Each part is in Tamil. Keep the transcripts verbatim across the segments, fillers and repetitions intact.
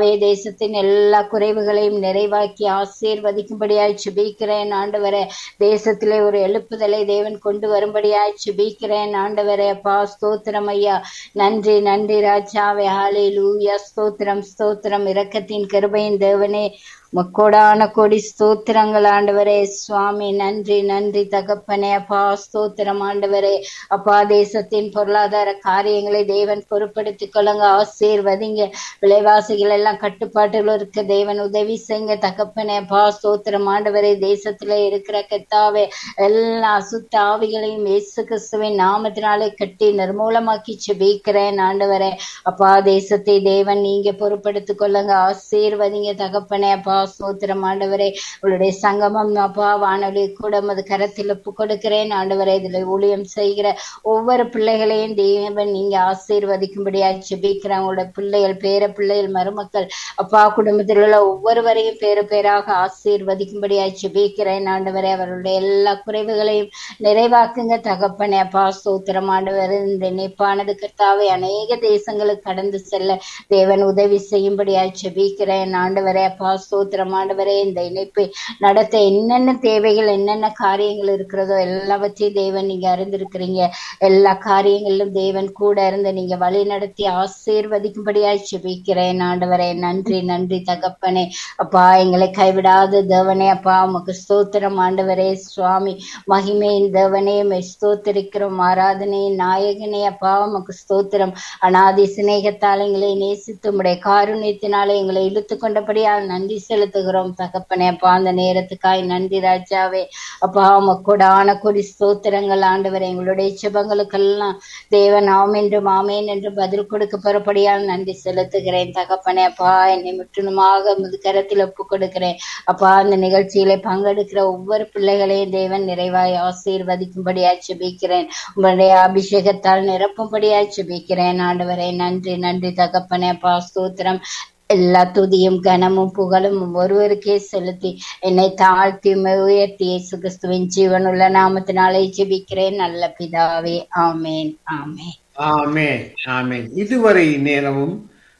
கர்த்தாவே, தேசத்தின் எல்லா குறைவுகளையும் நிறைவாக்கி ஆசீர்வதிக்கும்படியாய் ஜெபிக்கிறேன் ஆண்டவரே. தேசத்திலே ஒரு எழுப்புதலை தேவன் கொண்டு வரும்படியாய் ஜெபிக்கிறேன் ஆண்டவரே. அப்பா ஸ்தோத்திரம் ஐயா. நன்றி நன்றி ராஜாவே. ஹல்லேலூயா. ஸ்தோத்திரம் ஸ்தோத்திரம். இரக்கத்தின் கிருபையின் தேவனே, முக்கோடான கோடி ஸ்தோத்திரங்கள் ஆண்டவரே. சுவாமி நன்றி நன்றி தகப்பனே. அப்பா ஸ்தோத்திரம் ஆண்டவரே. அப்பா தேசத்தின் பொருளாதார காரியங்களை தேவன் பொறுப்படுத்திக் கொள்ளுங்க, ஆசீர்வதிங்க. விலைவாசிகள் எல்லாம் கட்டுப்பாட்டுகள் இருக்க தேவன் உதவி செய்யுங்க தகப்பனே. அப்பா ஸ்தோத்திரம் ஆண்டவரே. தேசத்துல இருக்கிற கர்த்தாவே, எல்லா அசுத்த ஆவிகளையும் இயேசு கிறிஸ்துவின் நாமத்தினாலே கட்டி நிர்மூலமாக்கி ஜெபிக்கிறேன் ஆண்டவரே. அப்பா தேசத்தை தேவன் நீங்க பொறுப்படுத்திக் கொள்ளுங்க, ஆசீர்வதிங்க தகப்பனே. அப்பா ஸ்தோத்திரம் ஆண்டவரே. உங்களுடைய சங்கமம் அப்பா வானொலி கூட மது கரத்தில் ஒப்பு கொடுக்கிறேன் ஆண்டவரே. இதுல ஊழியம் செய்கிற ஒவ்வொரு பிள்ளைகளையும் தேவன் நீங்க ஆசீர்வதிக்கும்படியா ஜெபிக்கிறேன். உங்களுடைய பிள்ளைகள், பேர பிள்ளைகள், மருமக்கள், அப்பா குடும்பத்தில் உள்ள ஒவ்வொருவரையும் பேரு பேராக ஆசீர்வதிக்கும்படியா ஜெபிக்கிறேன் ஆண்டவரே. அவருடைய எல்லா குறைவுகளையும் நிறைவாக்குங்க தகப்பனே. அப்பா ஸ்தோத்திரம் ஆண்டவரே. இந்த இணைப்பானது கர்த்தாவே அநேக தேசங்களுக்கு கடந்து செல்ல தேவன் உதவி செய்யும்படியா ஜெபிக்கிறேன் ஆண்டவரே. அப்பா ஸ்தோத்திரம் ஆண்டவரே. இந்த இணைப்பை நடத்த என்னென்ன தேவைகள், என்னென்ன காரியங்கள் இருக்கிறதோ எல்லாவற்றையும் தேவன் நீங்க அறிந்திருக்கிறீங்க. எல்லா காரியங்களிலும் தேவன் கூட இருந்து நீங்க வழி நடத்தி ஆசீர்வதிக்கும்படியாய் ஜெபிக்கிறேன் ஆண்டவரே. நன்றி நன்றி தகப்பனே. அப்பா எங்களை கைவிடாத தேவனே, அப்பா உமக்கு ஸ்தோத்திரம் ஆண்டவரே. சுவாமி மகிமையின் தேவனே, ஸ்தோத்திரிக்கிறோம். ஆராதனையின் நாயகனே, அப்பா உமக்கு ஸ்தோத்திரம். அநாதி சிநேகத்தால் எங்களை நேசித்து உம்முடைய காருண்யத்தினாலே எங்களை இழுத்து கொண்டபடியால் நன்றி செலுத்துகிறோம் தகப்பனே. அப்பா அந்த நேரத்துக்காய் நன்றி ராஜாவே. அப்பா உமக்கூடான கொடி ஸ்தோத்திரங்கள் ஆண்டவரே. எங்களுடைய ஜெபங்களுக்கெல்லாம் தேவன் ஆம் என்றும் ஆமேன் என்று பதில் கொடுக்க பெறப்படியால் நன்றி செலுத்துகிறேன் தகப்பனே. அப்பா என்னை முற்றிலுமாக முதுகரத்தில் ஒப்பு கொடுக்கிறேன். அப்பா அந்த நிகழ்ச்சியில பங்கெடுக்கிற ஒவ்வொரு பிள்ளைகளையும் தேவன் நிறைவாய் ஆசீர்வதிக்கும்படியாய் ஜெபிக்கிறேன். உங்களுடைய அபிஷேகத்தால் நிரப்பும்படியாய் ஜெபிக்கிறேன் ஆண்டவரே. நன்றி நன்றி தகப்பனே. அப்பா ஸ்தோத்திரம். எல்லா துதியும் கனமும் புகழும் ஒருவருக்கே செலுத்தி என்னை தாழ்த்தி உயர்த்தி இயேசு கிறிஸ்துவின் ஜீவனுள்ள நாமத்தினாலே ஜெபிக்கிறேன் நல்ல பிதாவே. ஆமேன் ஆமேன் ஆமேன் ஆமேன். இதுவரை நேரமும்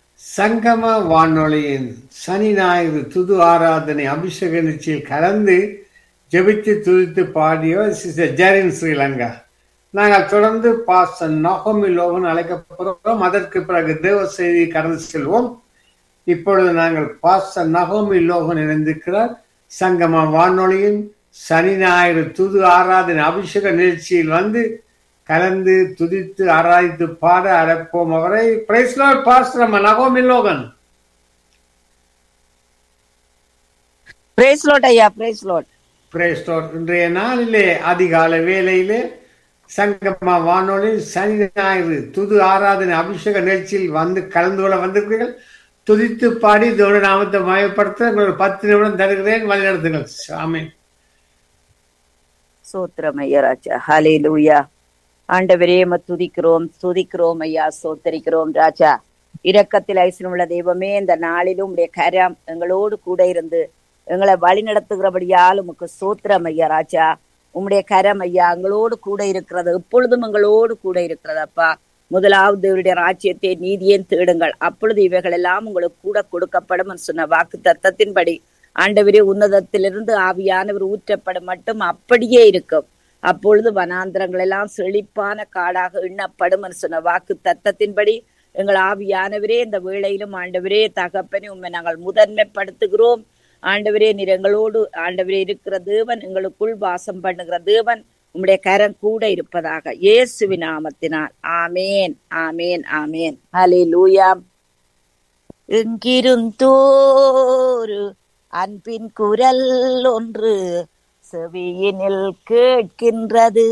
சங்கம வானொலியின் சனி ஞாயிறு துது ஆராதனை அபிஷேக நிகழ்ச்சியில் கலந்து ஜெபித்து துதித்து பாடியவர் சிஸ்டர் ஜெரின் ஸ்ரீலங்கா. நாங்கள் தொடர்ந்து பாஸ்டர் நகோமி லோகன் அழைக்கப்படுகிறோம். அதற்கு பிறகு தேவ செய்தி கடந்து செல்வோம். இப்பொழுது நாங்கள் பாஸ்டர் நகோமி லோகன் இணைந்திருக்கிறார். சங்கம வானொலியின் சனி ஞாயிறு துது ஆராதனை அபிஷேக நிகழ்ச்சியில் வந்து கலந்து துதித்து ஆராய்த்து பாட அழைப்போம் அவரை. பிரைஸ் லார்ட் பாஸ்டர் நகோமி லோகன். பிரைஸ் லார்ட் ஐயா. Price Lord. Price Lord. இன்றைய நாளிலே அதிகாலை வேளையிலே சங்கம வானொலி சனி ஞாயிறு துது ஆராதனை அபிஷேக நிகழ்ச்சியில் வந்து கலந்து கொள்ள வந்திருக்கிறீர்கள். துதித்து பாடி தேவ நாமத்தை மயப்படுத்த உங்களுக்கு பத்து நிமிடம் தருகிறேன். வழி நடத்துங்கள். ஆமென். சோத்திரம் ஐயா ராஜா. ஹல்லேலூயா. ஆண்டவரே உம்மை துதிக்கிறோம் துதிக்கிறோம் ஐயா. சோத்தரிக்கிறோம் ராஜா. இரக்கத்தில் ஐஸ்வர்யமுள்ள தெய்வமே, இந்த நாளிலும் உம்முடைய கரம் எங்களோடு கூட இருந்து எங்களை வழி நடத்துகிறபடியால் உமக்கு சோத்திரம் ஐயா ராஜா. உம்முடைய கரம் ஐயா எங்களோடு கூட இருக்கிறது, எப்பொழுதும் எங்களோடு கூட இருக்கிறது அப்பா. முதலாவது இவருடைய ராஜ்யத்தை நீதியேன் தேடுங்கள், அப்பொழுது இவைகள் எல்லாம் உங்களுக்கு கூட கொடுக்கப்படும் சொன்ன வாக்கு தத்தத்தின்படி ஆண்டவரே உன்னதத்திலிருந்து ஆவியானவர் ஊற்றப்படும் மட்டும் அப்படியே இருக்கும். அப்பொழுது வனாந்திரங்கள் எல்லாம் செழிப்பான காடாக எண்ணப்படும் சொன்ன வாக்கு தத்தத்தின்படி எங்கள் ஆவியானவரே இந்த வேளையிலும் ஆண்டவரே தகப்பனே உண்மை நாங்கள் முதன்மைப்படுத்துகிறோம். ஆண்டவரே நீர் எங்களோடு ஆண்டவரே இருக்கிற தேவன், எங்களுக்குள் வாசம் பண்ணுகிற தேவன், உம்முடைய கரம் கூட இருப்பதாக இயேசுவின் நாமத்தினால். ஆமேன் ஆமேன் ஆமேன். ஹல்லேலூயா. எங்கிருந்தோரு அன்பின் குரல் ஒன்று செவியினில் கேட்கின்றது,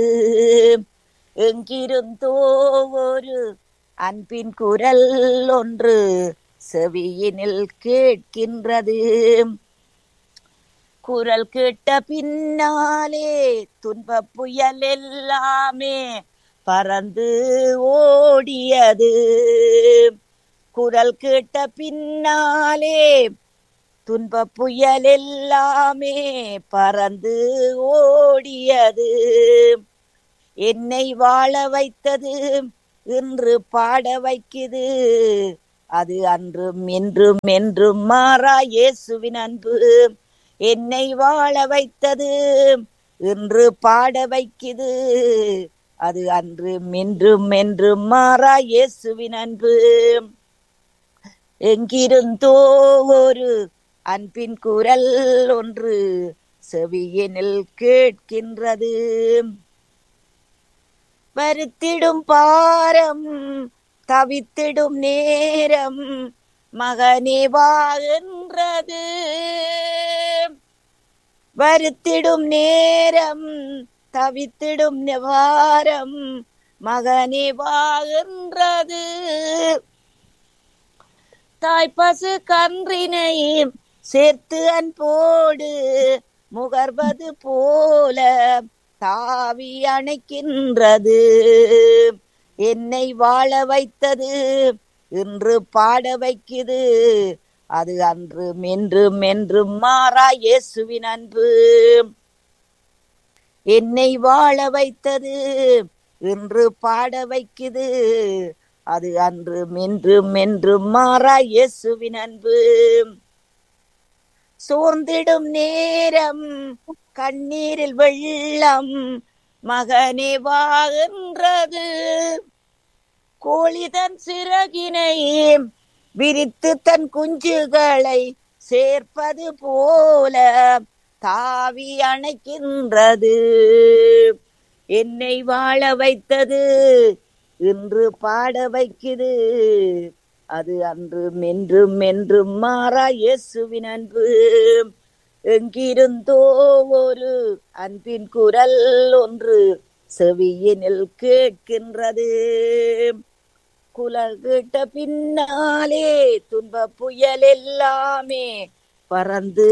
எங்கிருந்தோ ஒரு அன்பின் குரல் ஒன்று செவியினில் கேட்கின்றது. குரல் கேட்ட பின்னாலே துன்ப புயல் எல்லாமே பறந்து ஓடியது. குரல் கேட்ட பின்னாலே துன்ப புயல் எல்லாமே பறந்து ஓடியது. என்னை வாழ வைத்தது இன்று பாட வைக்குது, அது அன்றும் என்றும் என்றும் மாறா இயேசுவின் அன்பு என்னை வாழ வைத்தது, இன்று பாட வைக்குது. அது அன்றும் என்றும் என்றும் மாறா இயேசுவின் அன்பு. எங்கிருந்தோ ஒரு அன்பின் குரல் ஒன்று செவியினில் கேட்கின்றது. வருத்திடும் பாரம் தவித்திடும் நேரம் மகனே வா என்றது. வருத்திடும் நேரம் தவித்திடும் வாரம் மகனே வா என்றது. தாய் பசு கன்றினை சேர்த்து அன்போடு முகர்வது போல தாவி அணைக்கின்றது. என்னை வாழ வைத்தது, இன்று பாட வைக்குது. அது அன்றும் என்றும் என்றும் மாறா இயேசுவின் அன்பு. என்னை வாழ வைத்தது, இன்று பாட வைக்குது. அது அன்றும் என்றும் என்றும் மாறா இயேசுவின் அன்பு. சோர்ந்திடும் நேரம் கண்ணீரில் வெள்ளம் மகனே வா என்றது. கோழி தன் சிறகினை விரித்து தன் குஞ்சுகளை சேர்ப்பது போல தாவி அணைக்கின்றது. என்னை வாழ வைத்தது, இன்று பாட வைக்குது. அது அன்றும் என்றும் என்றும் மாறா இயேசுவின் அன்பு. எங்கிருந்தோ ஒரு அன்பின் குரல் ஒன்று செவியினில் கேட்கின்றது. குரல் கேட்ட பின்னாலே துன்ப புயல் எல்லாமே பறந்து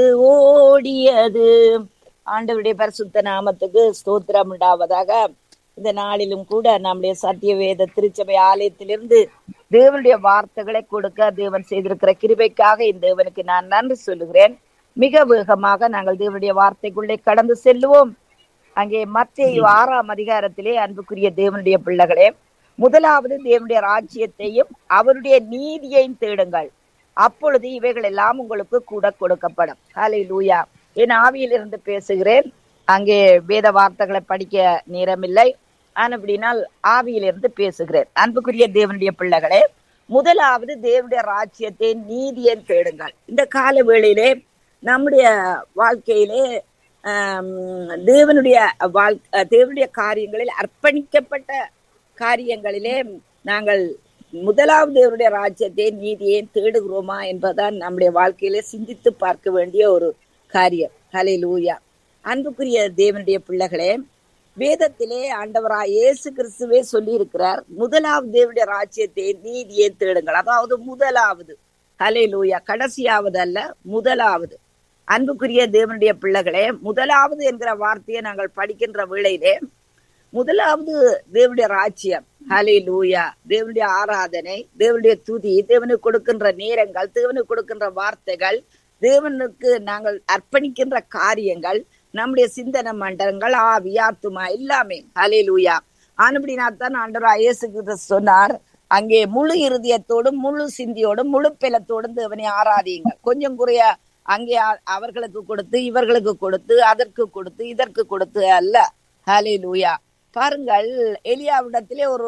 ஓடியது. ஆண்டவருடைய பரிசுத்த நாமத்துக்கு ஸ்தோத்திரம் உண்டாவதாக. இந்த நாளிலும் கூட நம்முடைய சத்திய வேத திருச்சபை ஆலயத்திலிருந்து தேவனுடைய வார்த்தைகளை கொடுக்க தேவன் செய்திருக்கிற கிருபைக்காக இந்த தேவனுக்கு நான் நன்றி சொல்லுகிறேன். மிக வேகமாக நாங்கள் தேவனுடைய வார்த்தைக்குள்ளே கடந்து செல்லுவோம். அங்கே மத்தேயு ஆறாம் அதிகாரத்திலே அன்புக்குரிய தேவனுடைய பிள்ளைகளே, முதலாவது தேவனுடைய ராஜ்யத்தையும் அவருடைய நீதியையும் தேடுங்கள், அப்பொழுது இவைகள் எல்லாம் உங்களுக்கு கூட கொடுக்கப்படும். ஹல்லேலூயா. என் ஆவியில் இருந்து பேசுகிறேன். அங்கே வேத வார்த்தைகளை படிக்க நேரமில்லை, ஆனபடினால் ஆவியிலிருந்து பேசுகிறேன். அன்புக்குரிய தேவனுடைய பிள்ளைகளே, முதலாவது தேவனுடைய ராஜ்யத்தை நீதியை தேடுங்கள். இந்த கால வேளையிலே நம்முடைய வாழ்க்கையிலே ஆஹ் தேவனுடைய வாழ் தேவனுடைய காரியங்களில் அர்ப்பணிக்கப்பட்ட காரியங்களிலே நாங்கள் முதலாவது தேவனுடைய ராஜ்யத்தை நீதியை தேடுகிறோமா என்பதுதான் நம்முடைய வாழ்க்கையிலே சிந்தித்து பார்க்க வேண்டிய ஒரு காரியம். ஹல்லேலூயா. அன்புக்குரிய தேவனுடைய பிள்ளைகளே, வேதத்திலே ஆண்டவராய் இயேசு கிறிஸ்துவே சொல்லி இருக்கிறார், முதலாவது தேவனுடைய ராஜ்யத்தை நீதியை தேடுங்கள். அதாவது முதலாவது. ஹல்லேலூயா. கடைசியாவது அல்ல, முதலாவது. அன்புக்குரிய தேவனுடைய பிள்ளைகளே, முதலாவது என்கிற வார்த்தையை நாங்கள் படிக்கின்ற வேளையிலே முதலாவது தேவனுடைய ராஜ்யம். ஹல்லேலூயா. தேவனுடைய ஆராதனை, தேவனுடைய துதி, தேவனுக்கு கொடுக்கின்ற நேரங்கள், தேவனுக்கு கொடுக்கின்ற வார்த்தைகள், தேவனுக்கு நாங்கள் அர்ப்பணிக்கின்ற காரியங்கள், நம்முடைய சிந்தனை மண்டலங்கள், ஆவி ஆத்துமா எல்லாமே. ஹல்லேலூயா. ஆனபடினால்தான் ஆண்டவராய் இயேசு கிறிஸ்து சொன்னார், அங்கே முழு இருதயத்தோடும் முழு சிந்தியோடும் முழு பெலத்தோடும் தேவனை ஆராதியுங்கள். கொஞ்சம் குறைய அங்கே அவர்களுக்கு கொடுத்து இவர்களுக்கு கொடுத்து அதற்கு கொடுத்து இதற்கு கொடுத்து அல்ல. ஹல்லேலூயா. பாருங்கள், எலியாவிடத்திலே ஒரு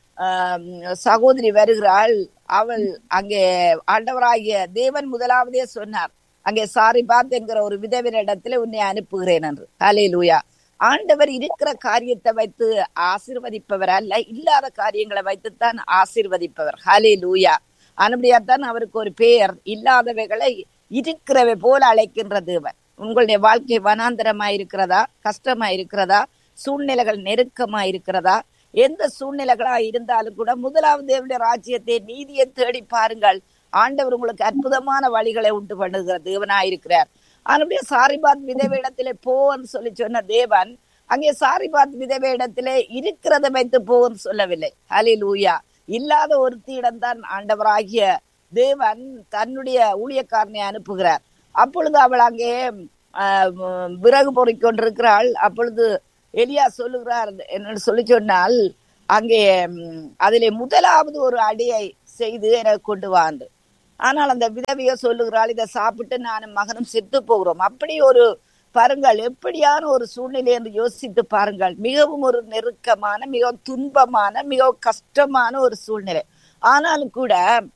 ஆஹ் சகோதரி வருகிறாள். அவள் அங்கே ஆண்டவராகிய தேவன் முதலாவதே சொன்னார், அங்கே சாரிபாத் என்கிற ஒரு விதவினிடத்திலே உன்னை அனுப்புகிறேன் என்று. ஹல்லேலூயா. ஆண்டவர் இருக்கிற காரியத்தை வைத்து ஆசீர்வதிப்பவர் அல்ல, இல்லாத காரியங்களை வைத்துத்தான் ஆசீர்வதிப்பவர். ஹல்லேலூயா. அனுபடியாத்தான் அவருக்கு ஒரு பெயர், இல்லாதவைகளை இருக்கிறவை போல அழைக்கின்ற தேவன். உங்களுடைய வாழ்க்கை வனாந்தரமா இருக்கிறதா, கஷ்டமா இருக்கிறதா, சூழ்நிலைகள் நெருக்கமா இருக்கிறதா, எந்த சூழ்நிலைகளா இருந்தாலும் கூட முதலாவது தேவனுடைய ராஜ்யத்தை நீதியை தேடி பாருங்கள். ஆண்டவர் உங்களுக்கு அற்புதமான வழிகளை உண்டு பண்ணுகிற தேவனாயிருக்கிறார். அதனுடைய சாரிபாத் விதவையிடத்திலே போன்னு சொல்லி சொன்ன தேவன் அங்கே சாரிபாத் விதவையிடத்திலே இருக்கிறத வைத்து போன்னு சொல்லவில்லை. ஹல்லேலூயா. இல்லாத ஒருத்தியிடம் தான் ஆண்டவராகிய தேவன் தன்னுடைய ஊழியக்காரனை அனுப்புகிறார். அப்பொழுது அவள் அங்கே ஆஹ் விறகு பொறிக் கொண்டிருக்கிறாள். அப்பொழுது எலியா சொல்லுகிறார் என்று சொல்லி சொன்னால், அங்கே அதிலே முதலாவது ஒரு அடியை செய்து எனக்கு கொண்டு வாண்டு. ஆனால் அந்த விதவையோ சொல்லுகிறாள், இதை சாப்பிட்டு நானும் மகனும் செத்து போகிறோம். அப்படி ஒரு பாருங்கள், எப்படியான ஒரு சூழ்நிலை என்று யோசித்து பாருங்கள். மிகவும் ஒரு நெருக்கமான, மிகவும் துன்பமான, மிகவும் கஷ்டமான ஒரு சூழ்நிலை. ஆனாலும் கூட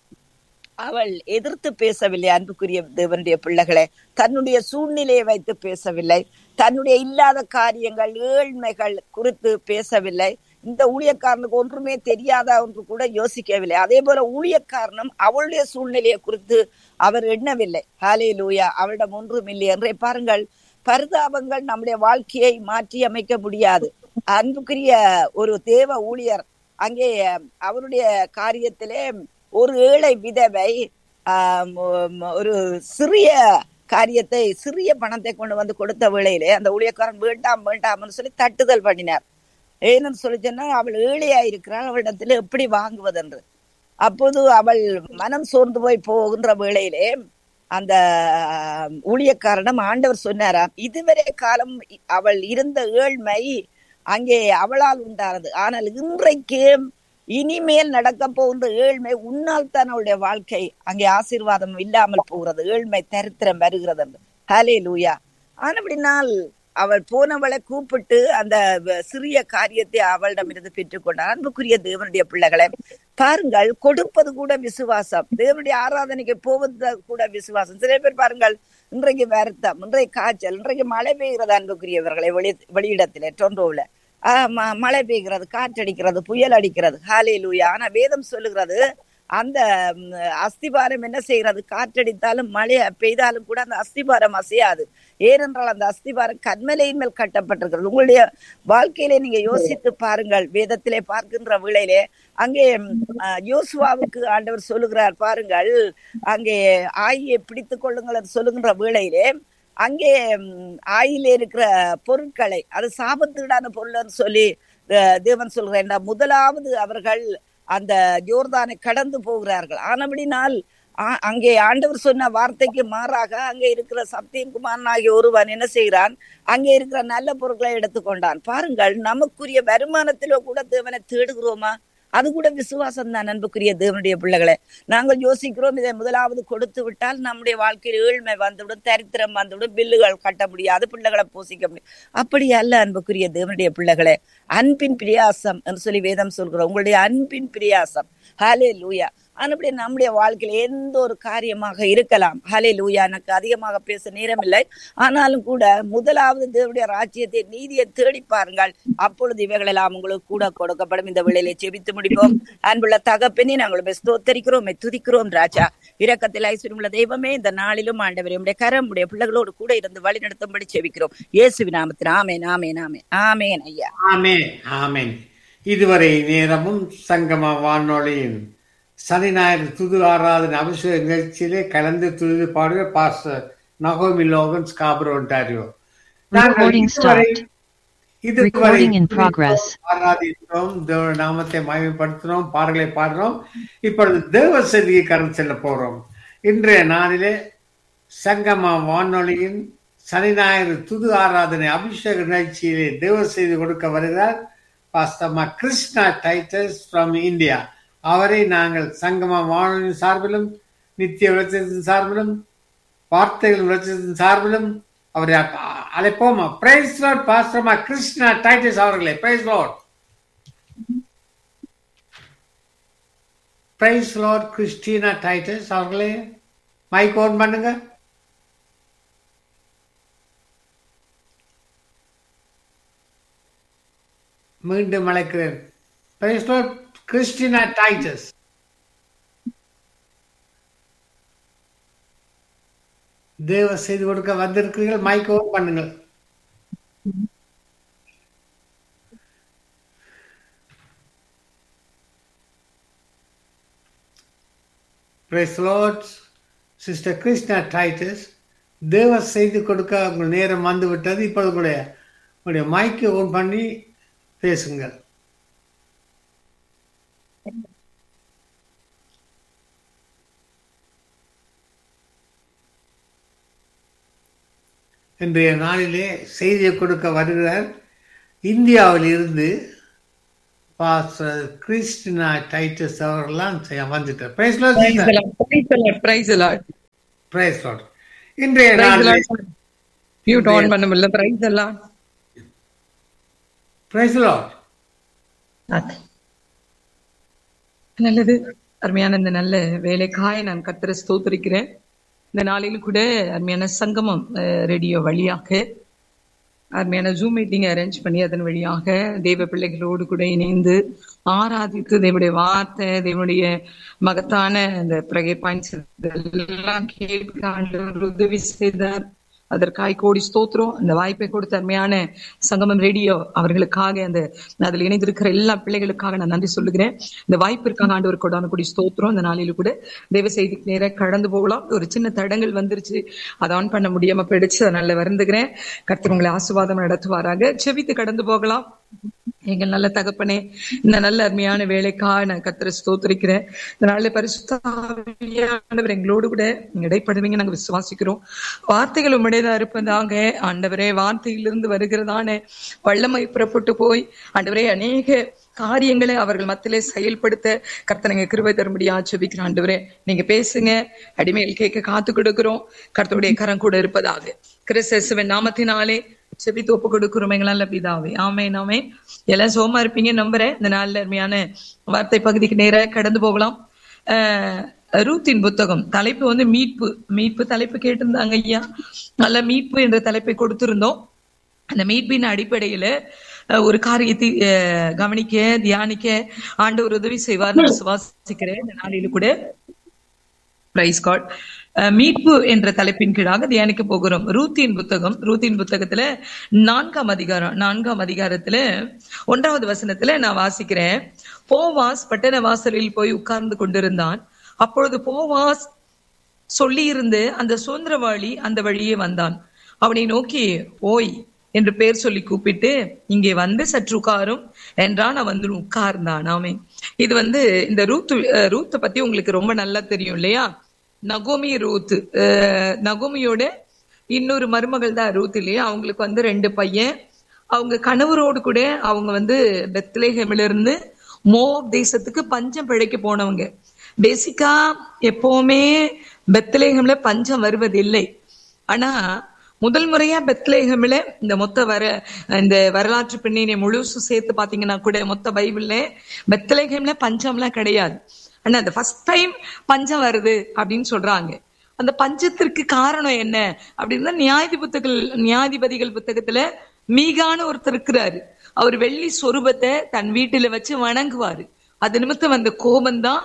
அவள் எதிர்த்து பேசவில்லை. அன்புக்குரிய தேவனுடைய பிள்ளைகளே, தன்னுடைய சூழ்நிலையை வைத்து பேசவில்லை, தன்னுடைய இல்லாத காரியங்கள் ஏழ்மைகள் குறித்து பேசவில்லை, இந்த ஊழியக்காரனுக்கு ஒன்றுமே தெரியாதா என்று கூட யோசிக்கவில்லை. அதே போல ஊழியக்காரனும் அவளுடைய சூழ்நிலையை குறித்து அவர் எண்ணவில்லை. ஹல்லேலூயா, அவளிடம் ஒன்றும் இல்லை என்றே பாருங்கள். பரிதாபங்கள் நம்முடைய வாழ்க்கையை மாற்றி அமைக்க முடியாது. அன்புக்குரிய ஒரு தேவ ஊழியர் அங்கே அவருடைய காரியத்திலே ஒரு ஏழை விதவை ஆஹ் ஒரு சிறிய காரியத்தை சிறிய பணத்தை கொண்டு வந்து கொடுத்த வேளையிலே அந்த ஊழியக்காரன் வேண்டாம் வேண்டாம்னு சொல்லி தட்டுதல் பண்ணினார். ஏன்னு சொல்லி சொன்னா, அவள் ஏழையா இருக்கிறாள், அவளிடத்துல எப்படி வாங்குவதென்று. அப்போது அவள் மனம் சோர்ந்து போய் போகின்ற வேளையிலே அந்த ஊழியக்காரனிடம் ஆண்டவர் சொன்னாராம், இதுவரை காலம் அவள் இருந்த ஏழ்மை அங்கே அவளால் உண்டானது, ஆனால் இன்றைக்கு இனிமேல் நடக்க போகின்ற ஏழ்மை உன்னால் தான் அவளுடைய வாழ்க்கை அங்கே ஆசீர்வாதம் இல்லாமல் போகிறது, ஏழ்மை தரித்திரம் வருகிறது என்று. ஹல்லேலூயா. ஆனபடினால் அவள் போனவளை கூப்பிட்டு அந்த சிறிய காரியத்தை அவளிடம் இருந்து பெற்றுக்கொண்டார். அன்புக்குரிய தேவனுடைய பிள்ளைகளை பாருங்கள், கொடுப்பது கூட விசுவாசம், தேவனுடைய ஆராதனைக்கு போவது கூட விசுவாசம். சில பேர் பாருங்கள், இன்றைக்கு வருத்தம், இன்றைக்கு காய்ச்சல், இன்றைக்கு மழை பெய்கிறது அன்புக்குரியவர்களை, வெளி வெளியிடத்திலே டொண்டோவில் ஆஹ் மழை பெய்கிறது, காற்றடிக்கிறது, புயல் அடிக்கிறது. ஹல்லேலூயா. ஆனா வேதம் சொல்லுகிறது, அந்த அஸ்திபாரம் என்ன செய்கிறது, காற்றடித்தாலும் மழை பெய்தாலும் கூட அந்த அஸ்திபாரம் அசையாது. ஏனென்றால் அந்த அஸ்திபாரம் கன்மலையின் மேல் கட்டப்பட்டிருக்கிறது. உங்களுடைய வாழ்க்கையிலே நீங்க யோசித்து பாருங்கள். வேதத்திலே பார்க்கின்ற வேளையிலே அங்கே யோசுவாவுக்கு ஆண்டவர் சொல்லுகிறார் பாருங்கள், அங்கே ஆயியை பிடித்து கொள்ளுங்கள் சொல்லுகின்ற வேளையிலே அங்கே ஆயில இருக்கிற பொருட்களை, அது சாபத்தீடான பொருள்னு சொல்லி தேவன் சொல்கிறேன். முதலாவது அவர்கள் அந்த யோர்தானை கடந்து போகிறார்கள். ஆனபடினால் அங்கே ஆண்டவர் சொன்ன வார்த்தைக்கு மாறாக அங்கே இருக்கிற சப்தியின் குமாரன் ஆகிய ஒருவன் என்ன செய்கிறான், அங்கே இருக்கிற நல்ல பொருட்களை எடுத்துக்கொண்டான். பாருங்கள், நமக்குரிய வருமானத்திலோ கூட தேவனை தேடுகிறோமா? அது கூட விசுவாசம் தான் அன்புக்குரிய தேவனுடைய பிள்ளைகளை. நாங்கள் யோசிக்கிறோம், இதை முதலாவது கொடுத்து விட்டால் நம்முடைய வாழ்க்கையில் ஏழ்மை வந்துவிடும், தரித்திரம் வந்துவிடும், பில்லுகள் கட்ட முடியாது, பிள்ளைகளை போசிக்க முடியும். அப்படி அல்ல அன்புக்குரிய தேவனுடைய பிள்ளைகளே. அன்பின் பிரியாசம் என்று சொல்லி வேதம் சொல்கிறோம். உங்களுடைய அன்பின் பிரியாசம். ஹல்லேலூயா. அப்படி நம்முடைய வாழ்க்கையில எந்த ஒரு காரியமாக இருக்கலாம். ஹல்லேலூயா. எனக்கு அதிகமாக பேச நேரம் இல்லை, ஆனாலும் கூட முதலாவது தேவனுடைய ராஜ்யத்தை நீதியை தேடி பாருங்கள், அப்பொழுது இவைகள் எல்லாம் உங்களுக்கு கூட கொடுக்கப்படும். இந்த வேளையிலே ஜெபித்து முடிப்போம். அன்புள்ள தகப்பனே, நாங்கள் ஸ்தோத்தரிக்கிறோம், துதிக்கிறோம் ராஜா. இரக்கத்தில் ஐஸ்வர்யமுள்ள தெய்வமே, இந்த நாளிலும் ஆண்டவரே உம்முடைய கரம் உடைய பிள்ளைகளோடு கூட இருந்து வழி நடத்தும்படி ஜெபிக்கிறோம். இயேசுவின் நாமத்தில் ஆமென், ஆமென், ஆமென், ஆமென் ஐயா. ஆமென், ஆமென். இதுவரை நேரமும் சங்கம வானொலியின் சனி ஞாயிறு துது ஆராதனை அபிஷேக நிகழ்ச்சியிலே கலந்து துதி பாடுகிற பாஸ்டர் நகோமி லோகன், ஸ்காபரோ, ஒன்டாரியோ. ஆராதிக்கிறோம், தேவ நாமத்தை மகிமைப்படுத்தினோம், பாடல்களை பாடுறோம். இப்பொழுது தேவ செய்தியை கடந்து செல்ல போறோம். இன்றைய நாளிலே சங்கம வானொலியின் சனி ஞாயிறு துது ஆராதனை அபிஷேக நிகழ்ச்சியிலே தேவ செய்தி கொடுக்க வருகிறார் pastor Krishna Titus from India. அவரை நாங்கள் சங்கம வானொலியின் சார்பிலும் நித்திய விளச்சத்தின் சார்பிலும் வார்த்தைகள் விளச்சத்தின் சார்பிலும் அவரை அழைப்போம். Price Lord pastor Krishna Titus அவர்களே. Price Lord. Price Lord Christina Titus அவர்களே, மைக் ஓன் பண்ணுங்க. மீண்டும் அழைக்கிறேன். Price Lord Christina Titus. தேவ செய்து கொடுக்க வந்திருக்கிறீர்கள், மைக் ஓன் பண்ணுங்கள். Price Lord sister Krishna Titus, தேவ செய்து கொடுக்க உங்கள் நேரம் வந்து விட்டது. இப்போது கூட உங்களுடைய மைக்கை ஓன் பண்ணி பேசுங்கள். இன்றைய நாளிலே செய்தியை கொடுக்க வருகிறார் இந்தியாவில் இருந்து பாஸ்டர் கிறிஸ்டினா டைட்டஸ் அவர்கள்லாம் வந்துட்டார். Price Lord Praise the sister. Lord. Praise the Lord. Praise the Lord. Price Lord. இன்றைய Praise the நாளில் Lord. Mute on பண்ண முடியல. Praise the Lord. Price Lord. நல்லது. அருமையான இந்த நல்ல வேலைக்காய் நான் கர்த்தரை ஸ்தோத்திரிக்கிறேன். இந்த நாளிலும் கூட அருமையான சங்கமம் ரேடியோ வழியாக அருமையான ஜூம் மீட்டிங் அரேஞ்ச் பண்ணி அதன் வழியாக தெய்வ பிள்ளைகளோடு கூட இணைந்து ஆராதித்து தேவனுடைய வார்த்தை தேவனுடைய மகத்தான இந்த பிரேயர் பாயிண்ட்ஸ் எல்லாம் கேட்க ஆண்டவர் உதவி செய்தார். அதற்காக கோடி ஸ்தோத்திரம். அந்த வாய்ப்பை கொடுத்த அருமையான சங்கமம் ரேடியோ அவர்களுக்காக அந்த அதில் இணைந்திருக்கிற எல்லா பிள்ளைகளுக்காக நான் நன்றி சொல்லுகிறேன். இந்த வாய்ப்பிற்காக ஆண்டவர் கொடான கூடி ஸ்தோத்திரம். இந்த நாளில கூட தேவ செய்திக்கு நேரம் கடந்து போகலாம். ஒரு சின்ன தடங்கள் வந்துருச்சு, அதை ஆன் பண்ண முடியாம போயிடுச்சு. அதனால வருந்துகிறேன். கர்த்தர் உங்களை ஆசீர்வாதம் நடத்துவாராக. செவித்து கடந்து போகலாம். எங்கள் நல்ல தகப்பனே, இந்த நல்ல அருமையான வேலைக்காக நான் கர்த்தரை ஸ்தோத்திரிக்கிறேன். இந்த நாளில பரிசுத்த ஆவியானவர் எங்களோடு கூட இடைப்படுவீங்க நாங்க விசுவாசிக்கிறோம். வார்த்தைகள் உம்முடையதா இருப்பதாக ஆண்டவரே, வார்த்தையிலிருந்து வருகிறதான வல்லமை புறப்பட்டு போய் ஆண்டவரே அநேக காரியங்களை அவர்கள் மத்தியிலே செயல்படுத்த கர்த்தர் நீங்க கிருபை தரும்படியா ஜெபிக்கிறேன். ஆண்டவரே நீங்க பேசுங்க, அடிமையில் கேட்க காத்து கொடுக்கிறோம். கர்த்தருடைய கரம் கூட இருப்பதாக கிறிஸ்துவின் நாமத்தினாலே செபித்து ஒப்பு கொடுக்கிறோம் எங்களால பிதாவே. ஆமென் ஆமென். எல்லாம் சோமா இருப்பீங்க நம்புறேன். இந்த நாள்ல அருமையான வார்த்தை பகுதிக்கு நேர கடந்து போகலாம். அஹ் ரூத்தின் புத்தகம் தலைப்பு வந்து மீட்பு. மீட்பு தலைப்பு கேட்டிருந்தாங்க ஐயா. நல்ல மீட்பு என்ற தலைப்பை கொடுத்திருந்தோம். அந்த மீட்பின் அடிப்படையில ஒரு காரியத்தை கவனிக்க தியானிக்க ஆண்டவர் உதவி செய்வார் விசுவாசிக்கிறேன். இந்த நாளில கூட பிரைஸ் காட் மீட்பு என்ற தலைப்பின் கீழாக தியானிக்க போகிறோம். ரூத்தின் புத்தகம் ரூத்தின் புத்தகத்துல நான்காம் அதிகாரம் நான்காம் அதிகாரத்துல ஒன்றாவது வசனத்துல நான் வாசிக்கிறேன். போவாஸ் பட்டண வாசலில் போய் உட்கார்ந்து கொண்டிருந்தான். அப்பொழுது போவாஸ் சொல்லி இருந்து அந்த சுதந்திரவாளி அந்த வழியே வந்தான். அவனை நோக்கி ஓய் என்று பெயர் சொல்லி கூப்பிட்டு இங்கே வந்து சற்று உட்காரும் என்றான். அவன் வந்து உட்கார்ந்தான். ஆமே. இது வந்து இந்த ரூத்து ரூத்தை பத்தி உங்களுக்கு ரொம்ப நல்லா தெரியும் இல்லையா? நகோமி ரூத், நகோமியோட இன்னொரு மருமகள் தான் ரூத் இல்லையா? அவங்களுக்கு வந்து ரெண்டு பையன். அவங்க கணவரோடு கூட அவங்க வந்து பெத்லேஹேமில இருந்து மோவாப் தேசத்துக்கு பஞ்சம் பிழைக்க போனவங்க. பேசிக்கா எப்பவுமே பெத்லேஹேம்ல பஞ்சம் வருவதில்லை. ஆனா முதல் முறையா பெத்லேஹேம்ல இந்த மொத்த வர இந்த வரலாற்று பின்னணி முழுசும் சேர்த்து பாத்தீங்கன்னா கூட மொத்த பைபிள்ல பெத்லேஹேம்ல பஞ்சம்லாம் கிடையாது. ஆனா அந்த ஃபர்ஸ்ட் டைம் பஞ்சம் வருது அப்படின்னு சொல்றாங்க. அந்த பஞ்சத்திற்கு காரணம் என்ன அப்படின்னா நியாயாதிபதிகள் நியாயாதிபதிகள் புத்தகத்துல மீகான ஒருத்தர் இருக்கிறாரு. அவர் வெள்ளி சொரூபத்தை தன் வீட்டுல வச்சு வணங்குவாரு. அது நிமித்தம் அந்த கோபம்தான்